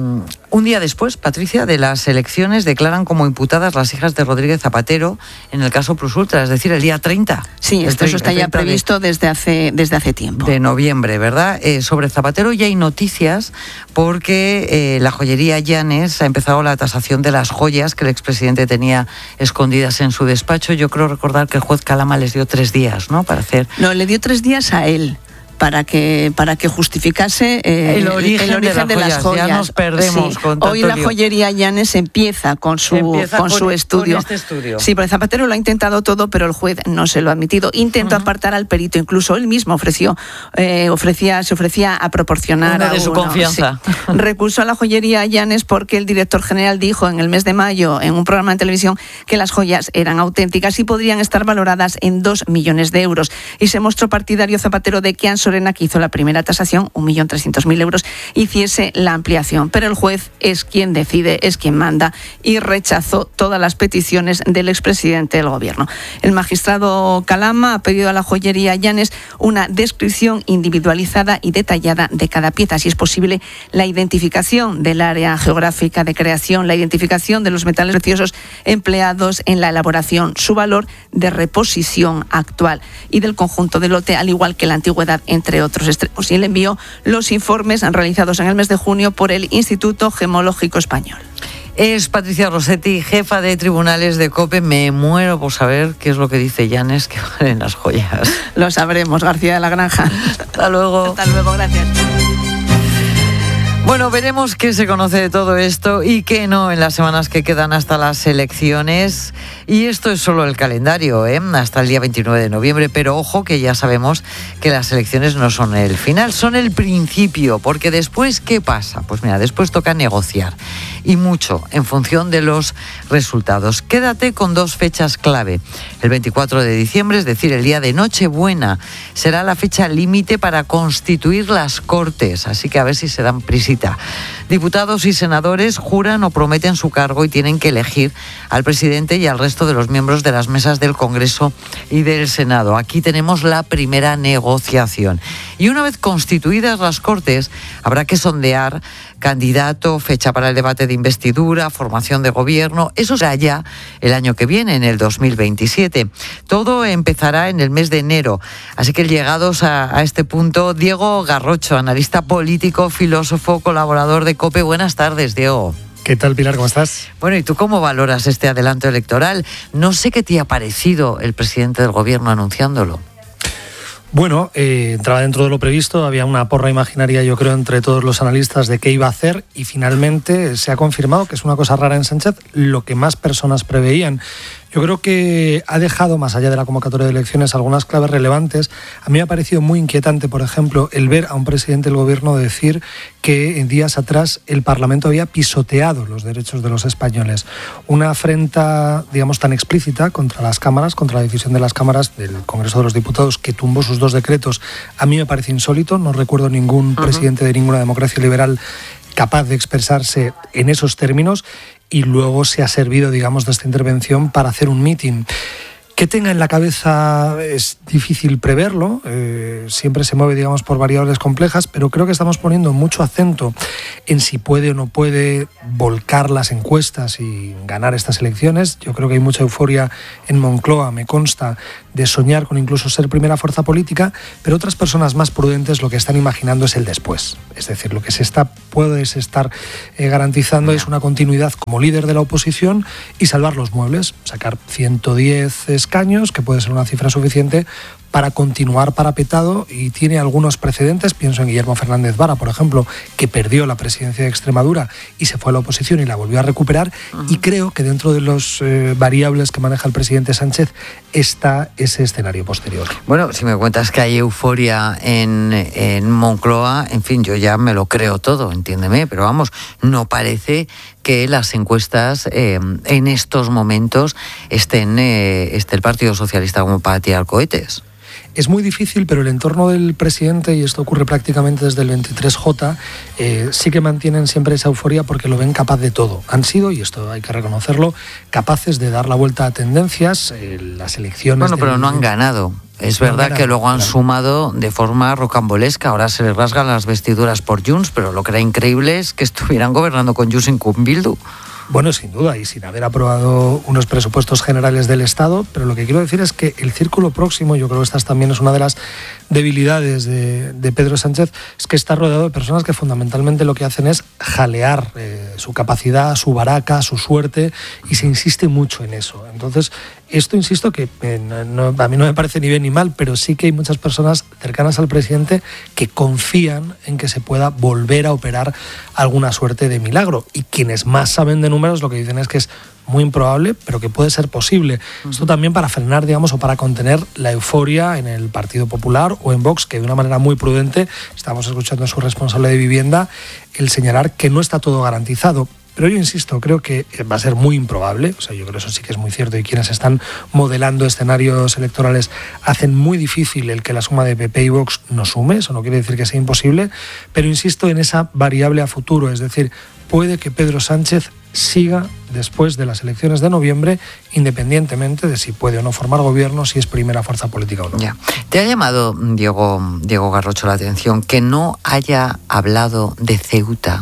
un día después, Patricia, de las elecciones declaran como imputadas las hijas de Rodríguez Zapatero en el caso Plus Ultra, es decir, el día treinta.
Sí, esto eso está ya previsto de, desde, hace, desde hace tiempo.
De noviembre, ¿verdad? Eh, sobre Zapatero ya hay noticias porque eh, la joyería Llanes ha empezado la tasación de las joyas que el expresidente tenía escondidas en su despacho. Yo creo recordar que el juez Calama les dio tres días, ¿no? Para hacer...
No, le dio tres días a él. Para que para que justificase eh,
el origen, el origen de, las, de las joyas. Ya nos perdemos
sí.
con tanto
Hoy la
lío.
Joyería Llanes empieza con su
empieza
con,
con
su
el,
estudio.
Con este estudio.
Sí, pero Zapatero lo ha intentado todo, pero el juez no se lo ha admitido. Intentó uh-huh. apartar al perito, incluso él mismo ofreció eh, ofrecía se ofrecía a proporcionar
Una
a
de su
uno.
confianza.
Sí. Recusó a la Joyería Llanes porque el director general dijo en el mes de mayo en un programa de televisión que las joyas eran auténticas y podrían estar valoradas en dos millones de euros. Y se mostró partidario Zapatero de que Ansorena, que hizo la primera primera tasación, un millón trescientos mil euros, hiciese la ampliación. Pero el juez es quien decide, es quien manda, y rechazó todas las peticiones del expresidente del gobierno. El magistrado Calama ha pedido a la joyería Llanes una descripción individualizada y detallada de cada pieza, si es posible la identificación del área geográfica de creación, la identificación de los metales preciosos empleados en la elaboración, su valor de reposición actual y del conjunto del lote, al igual que la antigüedad, entre otros extremos. Y le envió los informes realizados en el mes de junio por el Instituto Gemológico Español.
Es Patricia Rossetti, jefa de tribunales de COPE. Me muero por saber qué es lo que dice Llanes que valen las joyas.
Lo sabremos, García de la Granja.
Hasta luego.
Hasta luego, gracias.
Bueno, veremos qué se conoce de todo esto y qué no en las semanas que quedan hasta las elecciones. Y esto es solo el calendario, ¿eh? Hasta el día veintinueve de noviembre. Pero ojo, que ya sabemos que las elecciones no son el final, son el principio. Porque después, ¿qué pasa? Pues mira, después toca negociar. Y mucho, en función de los resultados. Quédate con dos fechas clave. El veinticuatro de diciembre, es decir, el día de Nochebuena, será la fecha límite para constituir las Cortes. Así que a ver si se dan prisita. Diputados y senadores juran o prometen su cargo y tienen que elegir al presidente y al resto de los miembros de las mesas del Congreso y del Senado. Aquí tenemos la primera negociación. Y una vez constituidas las Cortes, habrá que sondear candidato, fecha para el debate de investidura, formación de gobierno. Eso será ya el año que viene, en el dos mil veintisiete. Todo empezará en el mes de enero. Así que llegados a, a este punto, Diego Garrocho, analista político, filósofo, colaborador de COPE. Buenas tardes, Diego.
¿Qué tal, Pilar? ¿Cómo estás?
Bueno, ¿y tú cómo valoras este adelanto electoral? No sé qué te ha parecido el presidente del gobierno anunciándolo.
Bueno, eh, entraba dentro de lo previsto, había una porra imaginaria, yo creo, entre todos los analistas de qué iba a hacer, y finalmente se ha confirmado que es una cosa rara en Sánchez, lo que más personas preveían. Yo creo que ha dejado, más allá de la convocatoria de elecciones, algunas claves relevantes. A mí me ha parecido muy inquietante, por ejemplo, el ver a un presidente del gobierno decir que en días atrás el Parlamento había pisoteado los derechos de los españoles. Una afrenta, digamos, tan explícita contra las cámaras, contra la decisión de las cámaras del Congreso de los Diputados, que tumbó sus dos decretos, a mí me parece insólito. No recuerdo ningún uh-huh. presidente de ninguna democracia liberal capaz de expresarse en esos términos, y luego se ha servido, digamos, de esta intervención para hacer un mitin. ¿Qué tenga en la cabeza? Es difícil preverlo, eh, siempre se mueve, digamos, por variables complejas, pero creo que estamos poniendo mucho acento en si puede o no puede volcar las encuestas y ganar estas elecciones. Yo creo que hay mucha euforia en Moncloa, me consta, de soñar con incluso ser primera fuerza política, pero otras personas más prudentes lo que están imaginando es el después. Es decir, lo que se está puedes estar eh, garantizando es una continuidad como líder de la oposición y salvar los muebles, sacar ciento diez escaños, que puede ser una cifra suficiente para continuar parapetado, y tiene algunos precedentes. Pienso en Guillermo Fernández Vara, por ejemplo, que perdió la presidencia de Extremadura y se fue a la oposición y la volvió a recuperar. Uh-huh. Y creo que dentro de los eh, variables que maneja el presidente Sánchez está ese escenario posterior.
Bueno, si me cuentas que hay euforia en, en Moncloa, en fin, yo ya me lo creo todo, entiéndeme, pero vamos, no parece que las encuestas eh, en estos momentos estén eh, esté el Partido Socialista como para tirar cohetes.
Es muy difícil, pero el entorno del presidente, y esto ocurre prácticamente desde el veintitrés J, eh, sí que mantienen siempre esa euforia porque lo ven capaz de todo. Han sido, y esto hay que reconocerlo, capaces de dar la vuelta a tendencias, eh, las elecciones...
Bueno, pero
del...
no han ganado. Es no verdad que luego han claro. sumado de forma rocambolesca. Ahora se les rasgan las vestiduras por Junts, pero lo que era increíble es que estuvieran gobernando con Junts y con Bildu.
Bueno, sin duda, y sin haber aprobado unos presupuestos generales del Estado, pero lo que quiero decir es que el círculo próximo, yo creo que esta también es una de las debilidades de, de Pedro Sánchez, es que está rodeado de personas que fundamentalmente lo que hacen es jalear eh, su capacidad, su baraca, su suerte, y se insiste mucho en eso. Entonces, esto, insisto, que eh, no, a mí no me parece ni bien ni mal, pero sí que hay muchas personas cercanas al presidente que confían en que se pueda volver a operar alguna suerte de milagro, y quienes más saben de números lo que dicen es que es muy improbable, pero que puede ser posible. Uh-huh. Esto también para frenar, digamos, o para contener la euforia en el Partido Popular o en Vox, que de una manera muy prudente, estamos escuchando a su responsable de vivienda, el señalar que no está todo garantizado. Pero yo insisto, creo que va a ser muy improbable, o sea, yo creo que eso sí que es muy cierto, y quienes están modelando escenarios electorales hacen muy difícil el que la suma de P P y Vox no sume, eso no quiere decir que sea imposible, pero insisto en esa variable a futuro, es decir, puede que Pedro Sánchez siga después de las elecciones de noviembre, independientemente de si puede o no formar gobierno, si es primera fuerza política o no.
Ya. ¿Te ha llamado, Diego, Diego Garrocho, la atención que no haya hablado de Ceuta?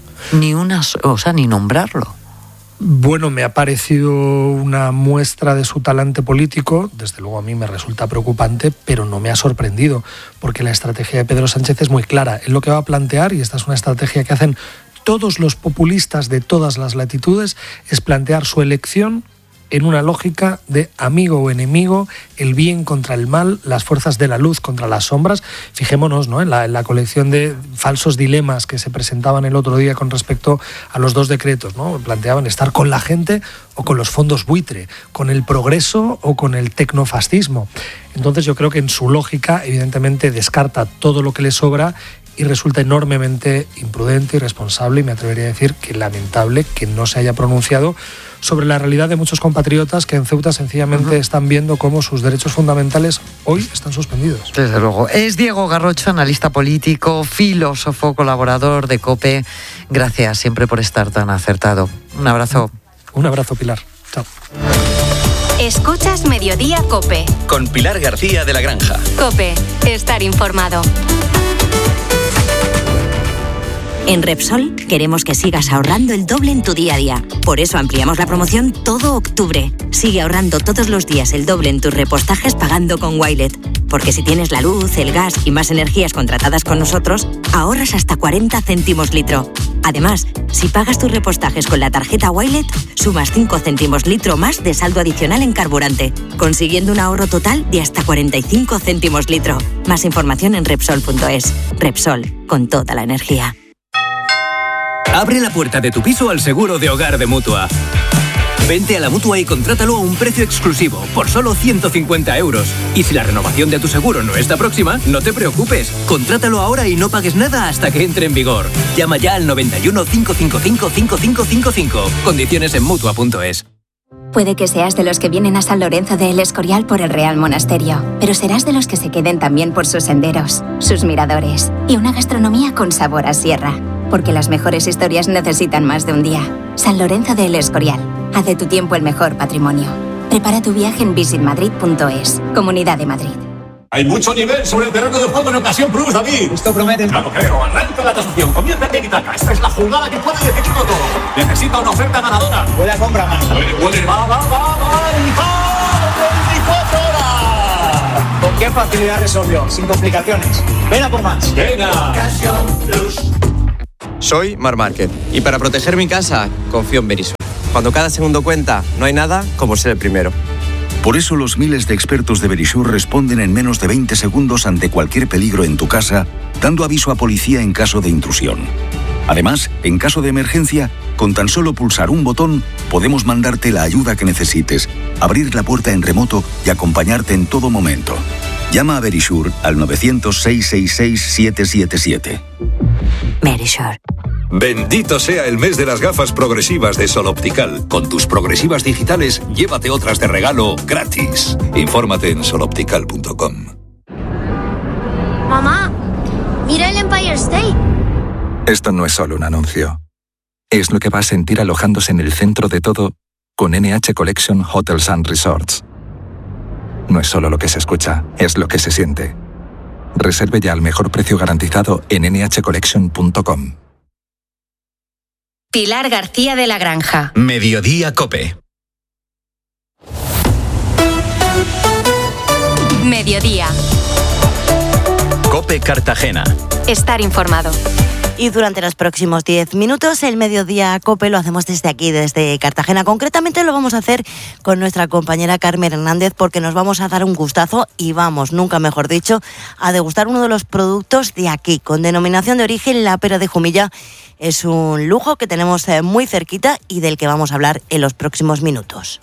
Ni una, o sea, ni nombrarlo.
Bueno, me ha parecido una muestra de su talante político, desde luego a mí me resulta preocupante, pero no me ha sorprendido, porque la estrategia de Pedro Sánchez es muy clara. Él lo que va a plantear, y esta es una estrategia que hacen todos los populistas de todas las latitudes, es plantear su elección en una lógica de amigo o enemigo, el bien contra el mal, las fuerzas de la luz contra las sombras. Fijémonos, ¿no?, en la, en la colección de falsos dilemas que se presentaban el otro día con respecto a los dos decretos, ¿no? Planteaban estar con la gente o con los fondos buitre, con el progreso o con el tecnofascismo. Entonces yo creo que en su lógica, evidentemente, descarta todo lo que le sobra y resulta enormemente imprudente, irresponsable, y me atrevería a decir que lamentable que no se haya pronunciado sobre la realidad de muchos compatriotas que en Ceuta sencillamente uh-huh. están viendo cómo sus derechos fundamentales hoy están suspendidos.
Desde luego. Es Diego Garrocho, analista político, filósofo, colaborador de COPE. Gracias siempre por estar tan acertado. Un abrazo.
Un abrazo, Pilar. Chao.
Escuchas Mediodía COPE.
Con Pilar García de la Granja.
COPE. Estar informado.
En Repsol queremos que sigas ahorrando el doble en tu día a día. Por eso ampliamos la promoción todo octubre. Sigue ahorrando todos los días el doble en tus repostajes pagando con Wilet. Porque si tienes la luz, el gas y más energías contratadas con nosotros, ahorras hasta cuarenta céntimos litro. Además, si pagas tus repostajes con la tarjeta Wilet, sumas cinco céntimos litro más de saldo adicional en carburante, consiguiendo un ahorro total de hasta cuarenta y cinco céntimos litro. Más información en Repsol punto es. Repsol, con toda la energía.
Abre la puerta de tu piso al seguro de hogar de Mutua.
Vente a la Mutua y contrátalo a un precio exclusivo, por solo ciento cincuenta euros. Y si la renovación de tu seguro no está próxima, no te preocupes. Contrátalo ahora y no pagues nada hasta que entre en vigor. Llama ya al noventa y uno, cinco cinco cinco, cinco cinco cinco cinco. Condiciones en Mutua punto es.
Puede que seas de los que vienen a San Lorenzo de El Escorial por el Real Monasterio, pero serás de los que se queden también por sus senderos, sus miradores y una gastronomía con sabor a sierra. Porque las mejores historias necesitan más de un día. San Lorenzo de El Escorial. Haz de tu tiempo el mejor patrimonio. Prepara tu viaje en visit madrid punto es. Comunidad de Madrid.
Hay mucho nivel sobre el terreno de juego en Ocasión Plus, David. Esto promete. Claro, creo. Arranca la tasación. Comienza el tiki-taka. Esta es la jugada que puede decidirlo todo. Necesita una oferta ganadora. Puede compra más. Puede, puede. Va, va, va, va. Y va. veinticuatro horas. ¿Con qué facilidad resolvió? Sin complicaciones. Ven a por más. Venga. Ocasión Plus.
Soy Marc Márquez y para proteger mi casa confío en Verisur. Cuando cada segundo cuenta, no hay nada como ser el primero.
Por eso los miles de expertos de Verisur responden en menos de veinte segundos ante cualquier peligro en tu casa, dando aviso a policía en caso de intrusión. Además, en caso de emergencia, con tan solo pulsar un botón, podemos mandarte la ayuda que necesites, abrir la puerta en remoto y acompañarte en todo momento. Llama a Verisur al nueve cero cero, seis seis seis, siete siete siete.
Verisur.
Bendito sea el mes de las gafas progresivas de Sol Optical. Con tus progresivas digitales, llévate otras de regalo gratis. Infórmate en sol optical punto com.
Mamá, mira el Empire State.
Esto no es solo un anuncio. Es lo que va a sentir alojándose en el centro de todo con N H Collection Hotels and Resorts. No es solo lo que se escucha, es lo que se siente. Reserve ya al mejor precio garantizado en ene hache collection punto com.
Pilar García de la Granja.
Mediodía COPE.
Mediodía.
COPE Cartagena.
Estar informado.
Y durante los próximos diez minutos, el Mediodía COPE lo hacemos desde aquí, desde Cartagena. Concretamente lo vamos a hacer con nuestra compañera Carmen Hernández, porque nos vamos a dar un gustazo y vamos, nunca mejor dicho, a degustar uno de los productos de aquí, con denominación de origen La Pera de Jumilla. Es un lujo que tenemos muy cerquita y del que vamos a hablar en los próximos minutos.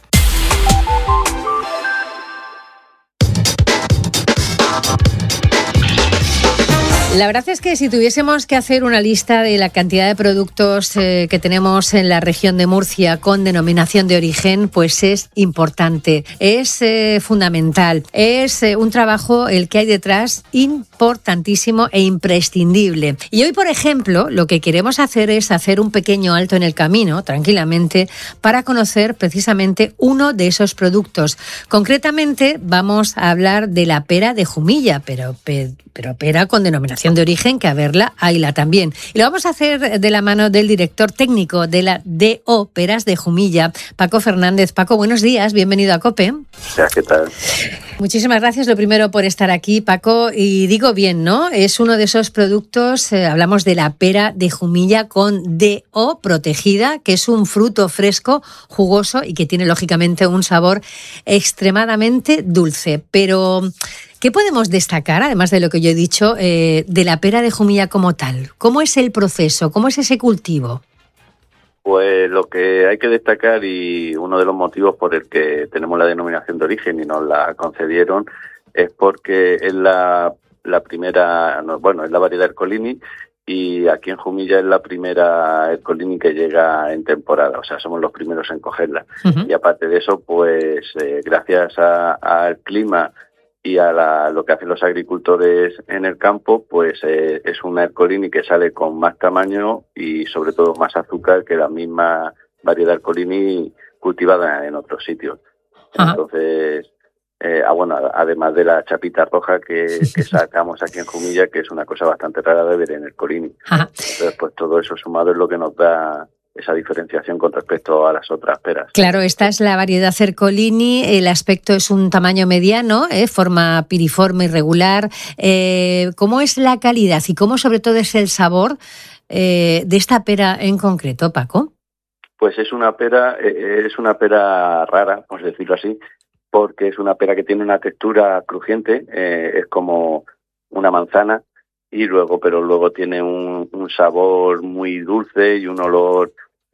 La verdad es que si tuviésemos que hacer una lista de la cantidad de productos eh, que tenemos en la región de Murcia con denominación de origen, pues es importante, es eh, fundamental, es eh, un trabajo el que hay detrás importantísimo e imprescindible. Y hoy, por ejemplo, lo que queremos hacer es hacer un pequeño alto en el camino, tranquilamente, para conocer precisamente uno de esos productos. Concretamente, vamos a hablar de la pera de Jumilla, pero, pero pera con denominación de origen, que a verla, hayla también. Y lo vamos a hacer de la mano del director técnico de la D O Peras de Jumilla, Paco Fernández. Paco, buenos días, bienvenido a COPE.
¿Qué tal?
Muchísimas gracias, lo primero, por estar aquí, Paco. Y digo bien, ¿no? Es uno de esos productos, eh, hablamos de la pera de Jumilla con D O protegida, que es un fruto fresco, jugoso y que tiene, lógicamente, un sabor extremadamente dulce. Pero ¿qué podemos destacar, además de lo que yo he dicho, eh, de la pera de Jumilla como tal? ¿Cómo es el proceso? ¿Cómo es ese cultivo?
Pues lo que hay que destacar, y uno de los motivos por el que tenemos la denominación de origen y nos la concedieron, es porque es la, la primera, bueno, es la variedad Ercolini, y aquí en Jumilla es la primera Ercolini que llega en temporada, o sea, somos los primeros en cogerla. Uh-huh. Y aparte de eso, pues eh, gracias al clima y a la, lo que hacen los agricultores en el campo, pues eh, es una Ercolini que sale con más tamaño y sobre todo más azúcar que la misma variedad Ercolini cultivada en otros sitios. Ajá. Entonces, eh, ah, bueno, además de la chapita roja que, que sacamos aquí en Jumilla, que es una cosa bastante rara de ver en Ercolini. Ajá. Entonces, pues todo eso sumado es lo que nos da esa diferenciación con respecto a las otras peras.
Claro, esta es la variedad Ercolini, el aspecto es un tamaño mediano, ¿eh? Forma piriforme irregular. Eh, ¿Cómo es la calidad y cómo sobre todo es el sabor eh, de esta pera en concreto, Paco?
Pues es una pera, eh, es una pera rara, vamos a decirlo así, porque es una pera que tiene una textura crujiente, eh, es como una manzana, y luego, pero luego tiene un, un sabor muy dulce y un olor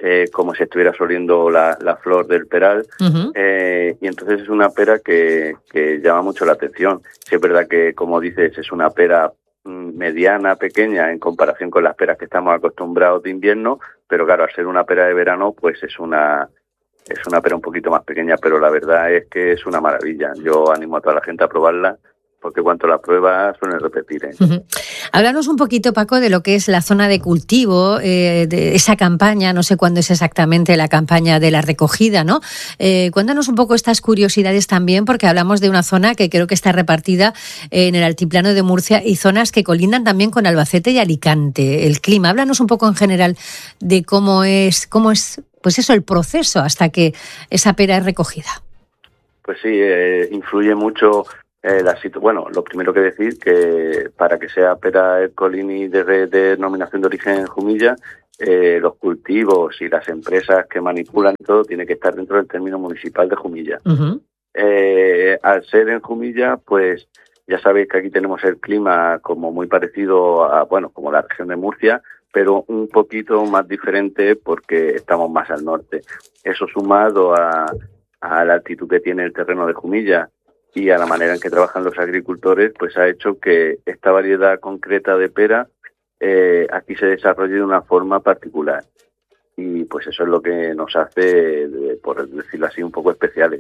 eh, como si estuviera soliendo la, la flor del peral. Uh-huh. eh, y entonces es una pera que, que llama mucho la atención. Sí es verdad que, como dices, es una pera mediana, pequeña en comparación con las peras que estamos acostumbrados de invierno, pero claro, al ser una pera de verano, pues es una es una pera un poquito más pequeña, pero la verdad es que es una maravilla. Yo animo a toda la gente a probarla, porque cuanto la prueba suelen repetir. ¿eh?
Uh-huh. Háblanos un poquito, Paco, de lo que es la zona de cultivo, eh, de esa campaña, no sé cuándo es exactamente la campaña de la recogida, ¿no? Eh, cuéntanos un poco estas curiosidades también, porque hablamos de una zona que creo que está repartida en el altiplano de Murcia y zonas que colindan también con Albacete y Alicante. El clima, háblanos un poco en general de cómo es, cómo es, pues eso, el proceso hasta que esa pera es recogida.
Pues sí, eh, influye mucho. Eh, la situ- bueno, lo primero que decir que para que sea pera Ercolini de, de denominación de origen Jumilla, eh, los cultivos y las empresas que manipulan todo tiene que estar dentro del término municipal de Jumilla. Uh-huh. Eh, al ser en Jumilla, pues ya sabéis que aquí tenemos el clima como muy parecido a, bueno, como la región de Murcia, pero un poquito más diferente porque estamos más al norte. Eso sumado a, a la altitud que tiene el terreno de Jumilla y a la manera en que trabajan los agricultores, pues ha hecho que esta variedad concreta de pera eh, aquí se desarrolle de una forma particular. Y pues eso es lo que nos hace, por decirlo así, un poco especiales.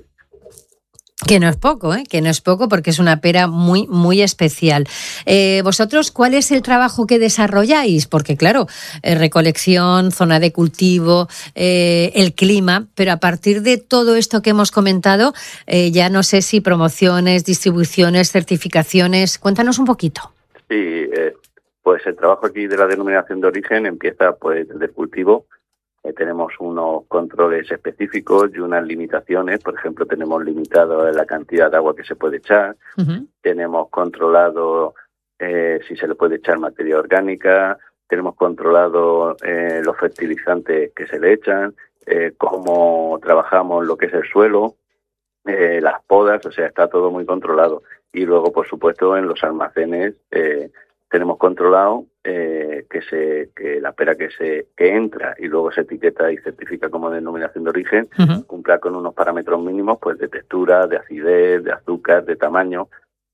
Que no es poco, ¿eh? Que no es poco porque es una pera muy, muy especial. Eh, ¿Vosotros cuál es el trabajo que desarrolláis? Porque claro, eh, recolección, zona de cultivo, eh, el clima, pero a partir de todo esto que hemos comentado, eh, ya no sé si promociones, distribuciones, certificaciones. Cuéntanos un poquito.
Sí, eh, pues el trabajo aquí de la denominación de origen empieza pues desde el cultivo. Eh, tenemos unos controles específicos y unas limitaciones. Por ejemplo, tenemos limitado la cantidad de agua que se puede echar. Uh-huh. Tenemos controlado eh, si se le puede echar materia orgánica. Tenemos controlado eh, los fertilizantes que se le echan, eh, cómo trabajamos lo que es el suelo, eh, las podas, o sea, está todo muy controlado. Y luego, por supuesto, en los almacenes eh, tenemos controlado eh, que se que la pera que se que entra y luego se etiqueta y certifica como denominación de origen, uh-huh, cumpla con unos parámetros mínimos pues de textura, de acidez, de azúcar, de tamaño.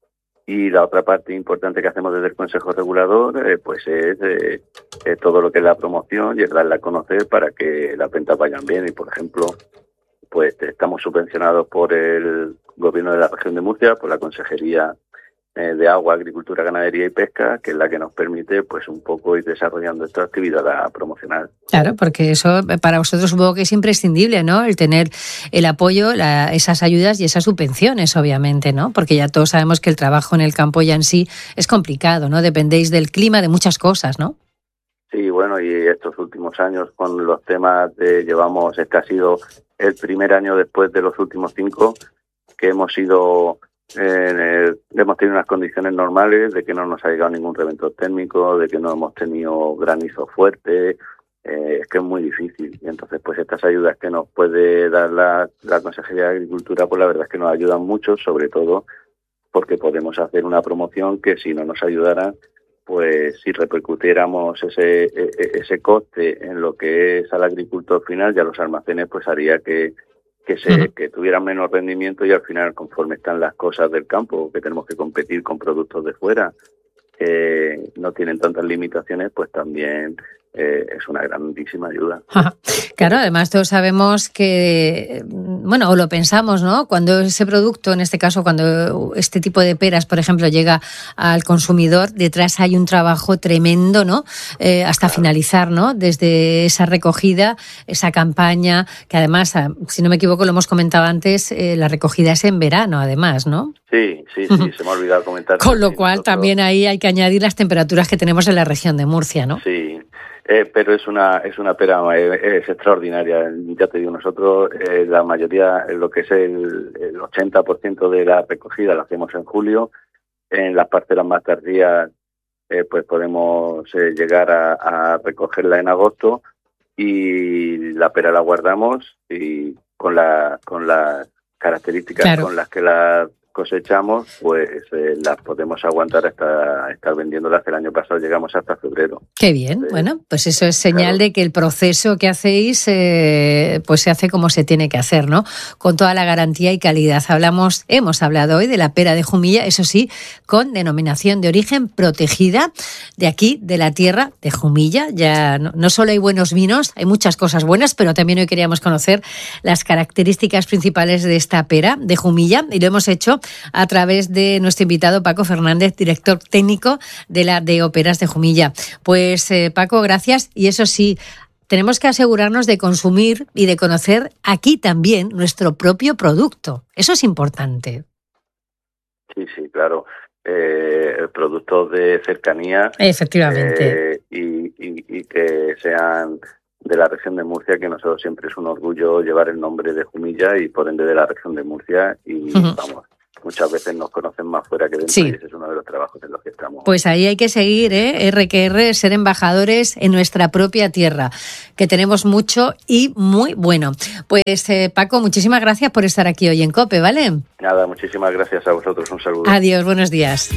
Y la otra parte importante que hacemos desde el Consejo Regulador eh, pues es eh, eh, todo lo que es la promoción y el darla a conocer para que las ventas vayan bien. Y por ejemplo, pues estamos subvencionados por el Gobierno de la Región de Murcia, por la Consejería de Agua, Agricultura, Ganadería y Pesca, que es la que nos permite pues un poco ir desarrollando esta actividad promocional.
Claro, porque eso para vosotros supongo que es imprescindible, ¿no? El tener el apoyo, la, esas ayudas y esas subvenciones, obviamente, ¿no? Porque ya todos sabemos que el trabajo en el campo ya en sí es complicado, ¿no? Dependéis del clima, de muchas cosas, ¿no?
Sí, bueno, y estos últimos años con los temas de llevamos, este ha sido el primer año después de los últimos cinco que hemos ido Eh, hemos tenido unas condiciones normales, de que no nos ha llegado ningún reventón térmico, de que no hemos tenido granizo fuerte, eh, es que es muy difícil. Y entonces, pues estas ayudas que nos puede dar la, la Consejería de Agricultura, pues la verdad es que nos ayudan mucho, sobre todo porque podemos hacer una promoción que si no nos ayudara, pues si repercutiéramos ese, ese coste en lo que es al agricultor final y a los almacenes, pues haría que que se que tuvieran menos rendimiento y al final, conforme están las cosas del campo, que tenemos que competir con productos de fuera, que no tienen tantas limitaciones, pues también eh, es una grandísima ayuda.
Claro, además todos sabemos que, bueno, o lo pensamos, ¿no? Cuando ese producto, en este caso, cuando este tipo de peras, por ejemplo, llega al consumidor, detrás hay un trabajo tremendo, ¿no? Eh, hasta claro. finalizar, ¿no? Desde esa recogida, esa campaña, que además, si no me equivoco, lo hemos comentado antes, eh, la recogida es en verano, además, ¿no?
Sí, sí, sí, se me ha olvidado comentar.
Con lo cual, nosotros... también ahí hay que añadir las temperaturas que tenemos en la región de Murcia, ¿no?
Sí. Eh, pero es una es una pera eh, es extraordinaria. Ya te digo, nosotros eh, la mayoría, lo que es el, el ochenta por ciento de la recogida la hacemos en julio. En las parcelas más tardías eh, pues podemos eh, llegar a, a recogerla en agosto y la pera la guardamos y con la con las características claro. con las que la cosechamos, pues eh, las podemos aguantar hasta estar vendiéndolas. El año pasado llegamos hasta febrero.
Qué bien,
eh,
bueno, pues eso es señal
claro.
de que el proceso que hacéis eh, pues se hace como se tiene que hacer, ¿no? Con toda la garantía y calidad. Hablamos, hemos hablado hoy de la pera de Jumilla, eso sí, con denominación de origen protegida de aquí, de la tierra de Jumilla. Ya no, no solo hay buenos vinos, hay muchas cosas buenas, pero también hoy queríamos conocer las características principales de esta pera de Jumilla, y lo hemos hecho a través de nuestro invitado Paco Fernández, director técnico de la de Óperas de Jumilla. Pues eh, Paco, gracias. Y eso sí, tenemos que asegurarnos de consumir y de conocer aquí también nuestro propio producto. Eso es importante.
Sí, sí, claro. Eh, productos de cercanía.
Efectivamente.
Eh, y, y, y que sean de la región de Murcia, que nosotros siempre es un orgullo llevar el nombre de Jumilla y por ende de la región de Murcia. Y uh-huh. vamos, muchas veces nos conocen más fuera que dentro, sí. y ese es uno de los trabajos en los que estamos.
Pues ahí hay que seguir, ¿eh? R que R, ser embajadores en nuestra propia tierra, que tenemos mucho y muy bueno. Pues eh, Paco, muchísimas gracias por estar aquí hoy en COPE, ¿vale?
Nada, muchísimas gracias a vosotros, un saludo.
Adiós, buenos días.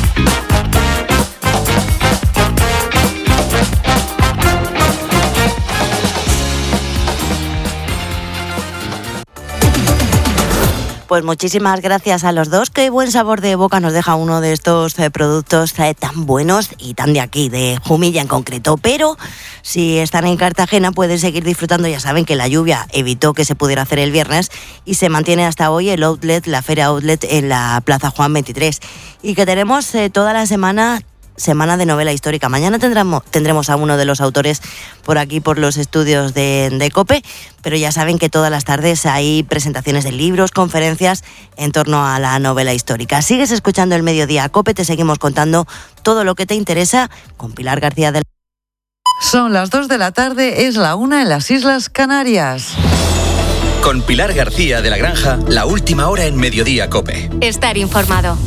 Pues muchísimas gracias a los dos. Qué buen sabor de boca nos deja uno de estos eh, productos eh, tan buenos y tan de aquí, de Jumilla en concreto. Pero si están en Cartagena pueden seguir disfrutando. Ya saben que la lluvia evitó que se pudiera hacer el viernes y se mantiene hasta hoy el outlet, la feria outlet en la Plaza Juan veintitrés. Y que tenemos eh, toda la semana... Semana de novela histórica. Mañana tendremos, tendremos a uno de los autores por aquí, por los estudios de, de COPE, pero ya saben que todas las tardes hay presentaciones de libros, conferencias en torno a la novela histórica. Sigues escuchando El Mediodía COPE, te seguimos contando todo lo que te interesa con Pilar García del...
Son las dos de la tarde, es la una en las Islas Canarias.
Con Pilar García de la Granja, la última hora en Mediodía COPE.
Estar informado.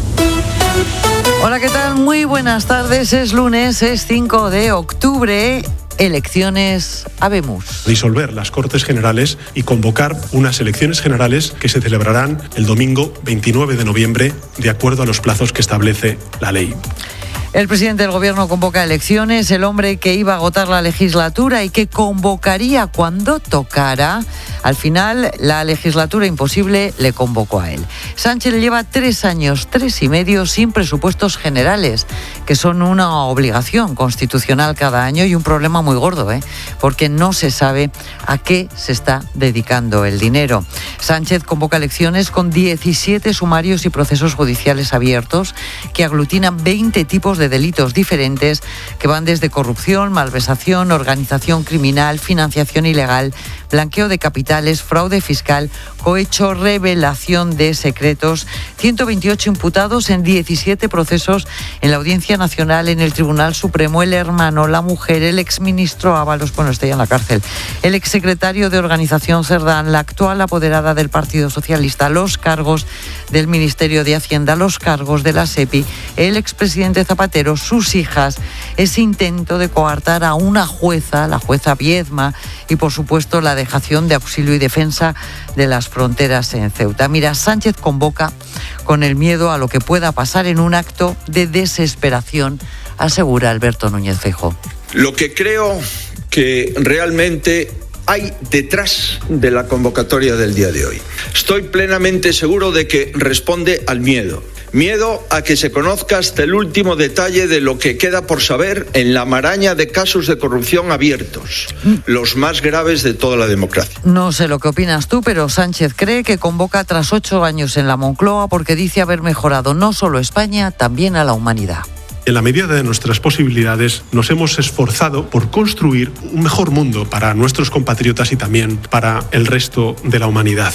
Hola, ¿qué tal? Muy buenas tardes. Es lunes, es cinco de octubre. Elecciones Habemos.
Disolver las Cortes Generales y convocar unas elecciones generales que se celebrarán el domingo veintinueve de noviembre, de acuerdo a los plazos que establece la ley.
El presidente del Gobierno convoca elecciones, el hombre que iba a agotar la legislatura y que convocaría cuando tocara. Al final, la legislatura imposible le convocó a él. Sánchez lleva tres años, tres y medio, sin presupuestos generales, que son una obligación constitucional cada año y un problema muy gordo, ¿eh? porque no se sabe a qué se está dedicando el dinero. Sánchez convoca elecciones con diecisiete sumarios y procesos judiciales abiertos que aglutinan veinte tipos de delitos diferentes que van desde corrupción, malversación, organización criminal, financiación ilegal, blanqueo de capitales, fraude fiscal, cohecho, revelación de secretos. ciento veintiocho imputados en diecisiete procesos en la Audiencia Nacional, en el Tribunal Supremo, el hermano, la mujer, el exministro Ábalos, bueno, está ya en la cárcel, el exsecretario de Organización Cerdán, la actual apoderada del Partido Socialista, los cargos del Ministerio de Hacienda, los cargos de la SEPI, el expresidente Zapatero, sus hijas, ese intento de coartar a una jueza, la jueza Viedma, y por supuesto la dejación de auxilio y defensa de las fronteras en Ceuta. Mira, Sánchez convoca con el miedo a lo que pueda pasar en un acto de desesperación, asegura Alberto Núñez Feijóo.
Lo que creo que realmente hay detrás de la convocatoria del día de hoy. Estoy plenamente seguro de que responde al miedo. Miedo a que se conozca hasta el último detalle de lo que queda por saber en la maraña de casos de corrupción abiertos, los más graves de toda la democracia.
No sé lo que opinas tú, pero Sánchez cree que convoca tras ocho años en la Moncloa porque dice haber mejorado no solo España, también a la humanidad.
En la medida de nuestras posibilidades, nos hemos esforzado por construir un mejor mundo para nuestros compatriotas y también para el resto de la humanidad.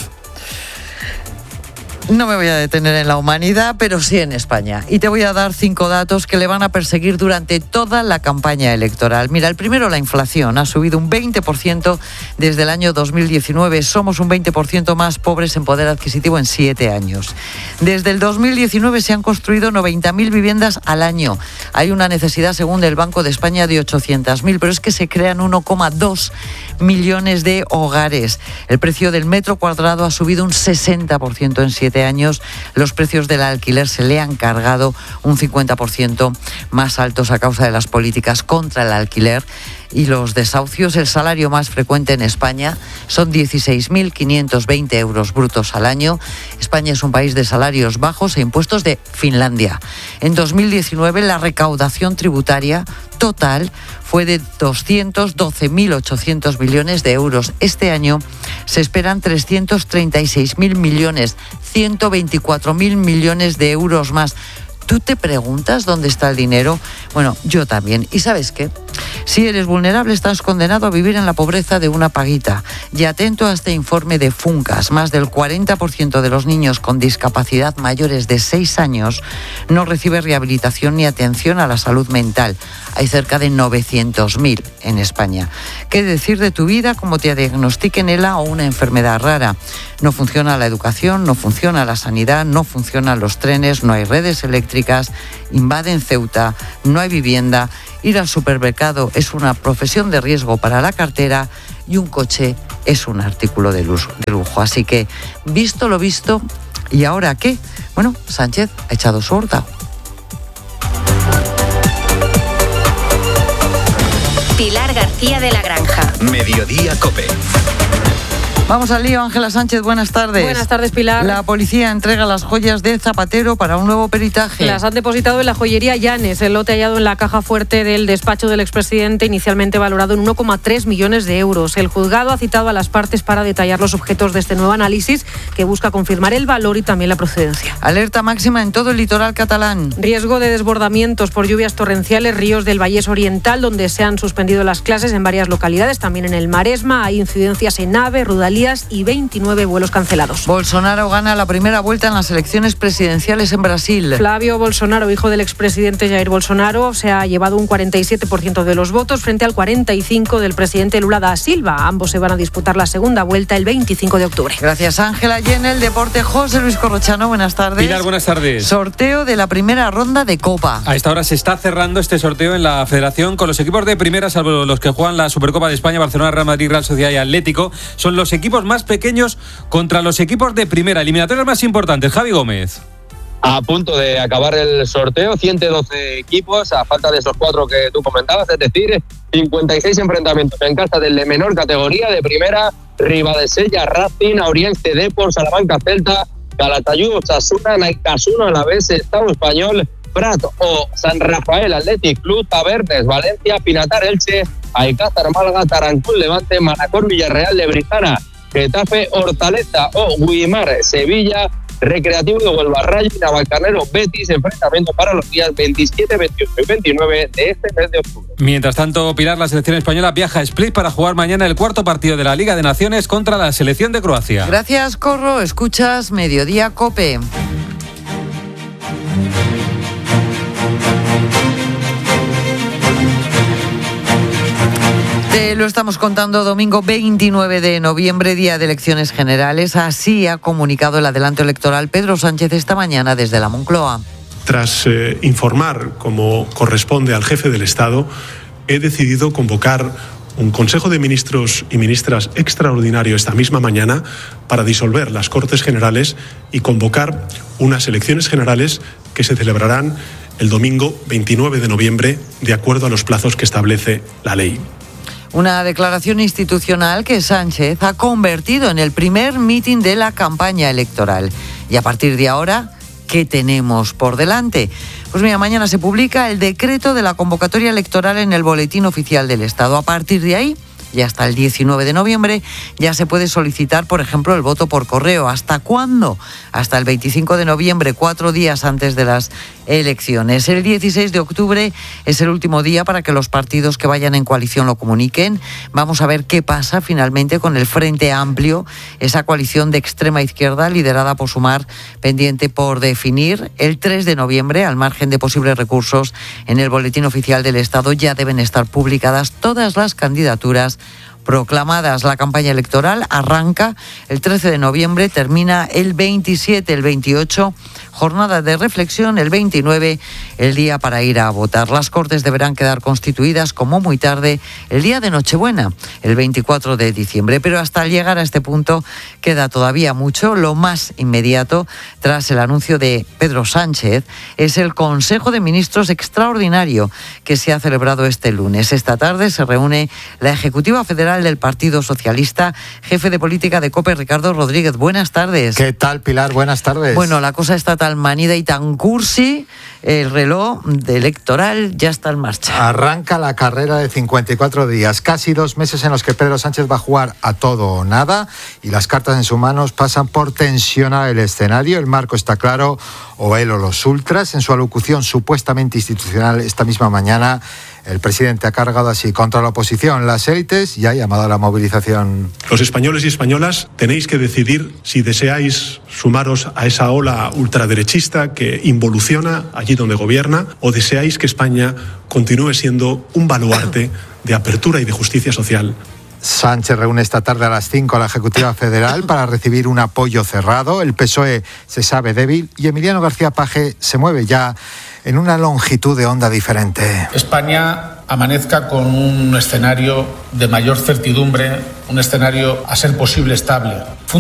No me voy a detener en la humanidad, pero sí en España. Y te voy a dar cinco datos que le van a perseguir durante toda la campaña electoral. Mira, el primero, la inflación. Ha subido un veinte por ciento desde el año dos mil diecinueve. Somos un veinte por ciento más pobres en poder adquisitivo en siete años. Desde el dos mil diecinueve se han construido noventa mil viviendas al año. Hay una necesidad, según el Banco de España, de ochocientas mil, pero es que se crean uno coma dos millones de hogares. El precio del metro cuadrado ha subido un sesenta por ciento en siete años. Los precios del alquiler se le han cargado un cincuenta por ciento más altos a causa de las políticas contra el alquiler y los desahucios. El salario más frecuente en España son dieciséis mil quinientos veinte euros brutos al año. España es un país de salarios bajos e impuestos de Finlandia. En dos mil diecinueve la recaudación tributaria total fue de doscientos doce mil ochocientos millones de euros. Este año se esperan trescientos treinta y seis mil millones, ciento veinticuatro mil millones de euros más. ¿Tú te preguntas dónde está el dinero? Bueno, yo también. ¿Y sabes qué? Si eres vulnerable, estás condenado a vivir en la pobreza de una paguita. Y atento a este informe de Funcas, más del cuarenta por ciento de los niños con discapacidad mayores de seis años no recibe rehabilitación ni atención a la salud mental. Hay cerca de novecientos mil en España. ¿Qué decir de tu vida como te diagnostiquen ELA o una enfermedad rara? No funciona la educación, no funciona la sanidad, no funcionan los trenes, no hay redes eléctricas, invaden Ceuta, no hay vivienda, ir al supermercado es una profesión de riesgo para la cartera y un coche es un artículo de lujo. Así que, visto lo visto, ¿y ahora qué? Bueno, Sánchez ha echado su hórdago.
Pilar García de la Granja.
Mediodía COPE.
Vamos al lío, Ángela Sánchez, buenas tardes.
Buenas tardes, Pilar.
La policía entrega las joyas de Zapatero para un nuevo peritaje.
Las han depositado en la joyería Llanes, el lote hallado en la caja fuerte del despacho del expresidente, inicialmente valorado en uno coma tres millones de euros. El juzgado ha citado a las partes para detallar los objetos de este nuevo análisis, que busca confirmar el valor y también la procedencia.
Alerta máxima en todo el litoral catalán.
Riesgo de desbordamientos por lluvias torrenciales, ríos del Vallés Oriental, donde se han suspendido las clases en varias localidades, también en el Maresma. Hay incidencias en AVE, Rudalías y veintinueve vuelos cancelados.
Bolsonaro gana la primera vuelta en las elecciones presidenciales en Brasil.
Flavio Bolsonaro, hijo del expresidente Jair Bolsonaro, se ha llevado un cuarenta y siete por ciento de los votos frente al cuarenta y cinco por ciento del presidente Lula da Silva. Ambos se van a disputar la segunda vuelta el veinticinco de octubre.
Gracias, Ángela. Y en el deporte, José Luis Corrochano, buenas tardes.
Pilar, buenas tardes.
Sorteo de la primera ronda de Copa.
A esta hora se está cerrando este sorteo en la Federación con los equipos de primera, salvo los que juegan la Supercopa de España, Barcelona, Real Madrid, Real Sociedad y Atlético. Son los equipos más pequeños contra los equipos de primera. Eliminatorias más importantes. Javi Gómez.
A punto de acabar el sorteo, ciento doce equipos, a falta de esos cuatro que tú comentabas, es decir, cincuenta y seis enfrentamientos en casa del de menor categoría. De primera, Ribadesella, Racing, Auriense, Depor, Salamanca, Celta, Calatayud, Osasuna, Naikasuna, Alavés, Estado Español, Prat o San Rafael, Athletic Club, Tabernes, Valencia, Pinatar, Elche, Alcázar, Málaga, Tarancón, Levante, Manacor, Villarreal, Lebrijana, Getafe, Hortaleza o Guimar, Sevilla, Recreativo de Huelva, Rayo, Navalcarnero, Betis. Enfrentamiento para los días veintisiete, veintiocho y veintinueve de este mes de octubre.
Mientras tanto, Pilar, la selección española viaja a Split para jugar mañana el cuarto partido de la Liga de Naciones contra la selección de Croacia.
Gracias, Corro. Escuchas Mediodía COPE. Te lo estamos contando, domingo veintinueve de noviembre, día de elecciones generales. Así ha comunicado el adelanto electoral Pedro Sánchez esta mañana desde la Moncloa.
Tras eh, informar, como corresponde al jefe del Estado, he decidido convocar un Consejo de Ministros y Ministras extraordinario esta misma mañana para disolver las Cortes Generales y convocar unas elecciones generales que se celebrarán el domingo veintinueve de noviembre, de acuerdo a los plazos que establece la ley.
Una declaración institucional que Sánchez ha convertido en el primer mitin de la campaña electoral. Y a partir de ahora, ¿qué tenemos por delante? Pues mira, mañana se publica el decreto de la convocatoria electoral en el Boletín Oficial del Estado. A partir de ahí, y hasta el diecinueve de noviembre, ya se puede solicitar, por ejemplo, el voto por correo. ¿Hasta cuándo? Hasta el veinticinco de noviembre, cuatro días antes de las elecciones. El dieciséis de octubre es el último día para que los partidos que vayan en coalición lo comuniquen. Vamos a ver qué pasa finalmente con el Frente Amplio, esa coalición de extrema izquierda liderada por Sumar, pendiente por definir. El tres de noviembre, al margen de posibles recursos, en el Boletín Oficial del Estado ya deben estar publicadas todas las candidaturas proclamadas. La campaña electoral arranca el trece de noviembre, termina el veintisiete, el veintiocho, jornada de reflexión, el veintinueve, el día para ir a votar. Las Cortes deberán quedar constituidas como muy tarde el día de Nochebuena, el veinticuatro de diciembre. Pero hasta llegar a este punto queda todavía mucho. Lo más inmediato, tras el anuncio de Pedro Sánchez, es el Consejo de Ministros extraordinario que se ha celebrado este lunes. Esta tarde se reúne la Ejecutiva Federal del Partido Socialista, jefe de política de COPE, Ricardo Rodríguez. Buenas tardes.
¿Qué tal, Pilar? Buenas tardes.
Bueno, la cosa está tan manida y tan cursi, el reloj electoral ya está en marcha.
Arranca la carrera de cincuenta y cuatro días, casi dos meses en los que Pedro Sánchez va a jugar a todo o nada, y las cartas en sus manos pasan por tensionar el escenario. El marco está claro, o él o los ultras. En su alocución supuestamente institucional esta misma mañana, el presidente ha cargado así contra la oposición, las élites, y ha llamado a la movilización.
Los españoles y españolas tenéis que decidir si deseáis sumaros a esa ola ultraderechista que involuciona allí donde gobierna, o deseáis que España continúe siendo un baluarte de apertura y de justicia social.
Sánchez reúne esta tarde a las cinco a la Ejecutiva Federal para recibir un apoyo cerrado. El P S O E se sabe débil y Emiliano García Paje se mueve ya en una longitud de onda diferente.
España amanezca con un escenario de mayor certidumbre, un escenario a ser posible estable.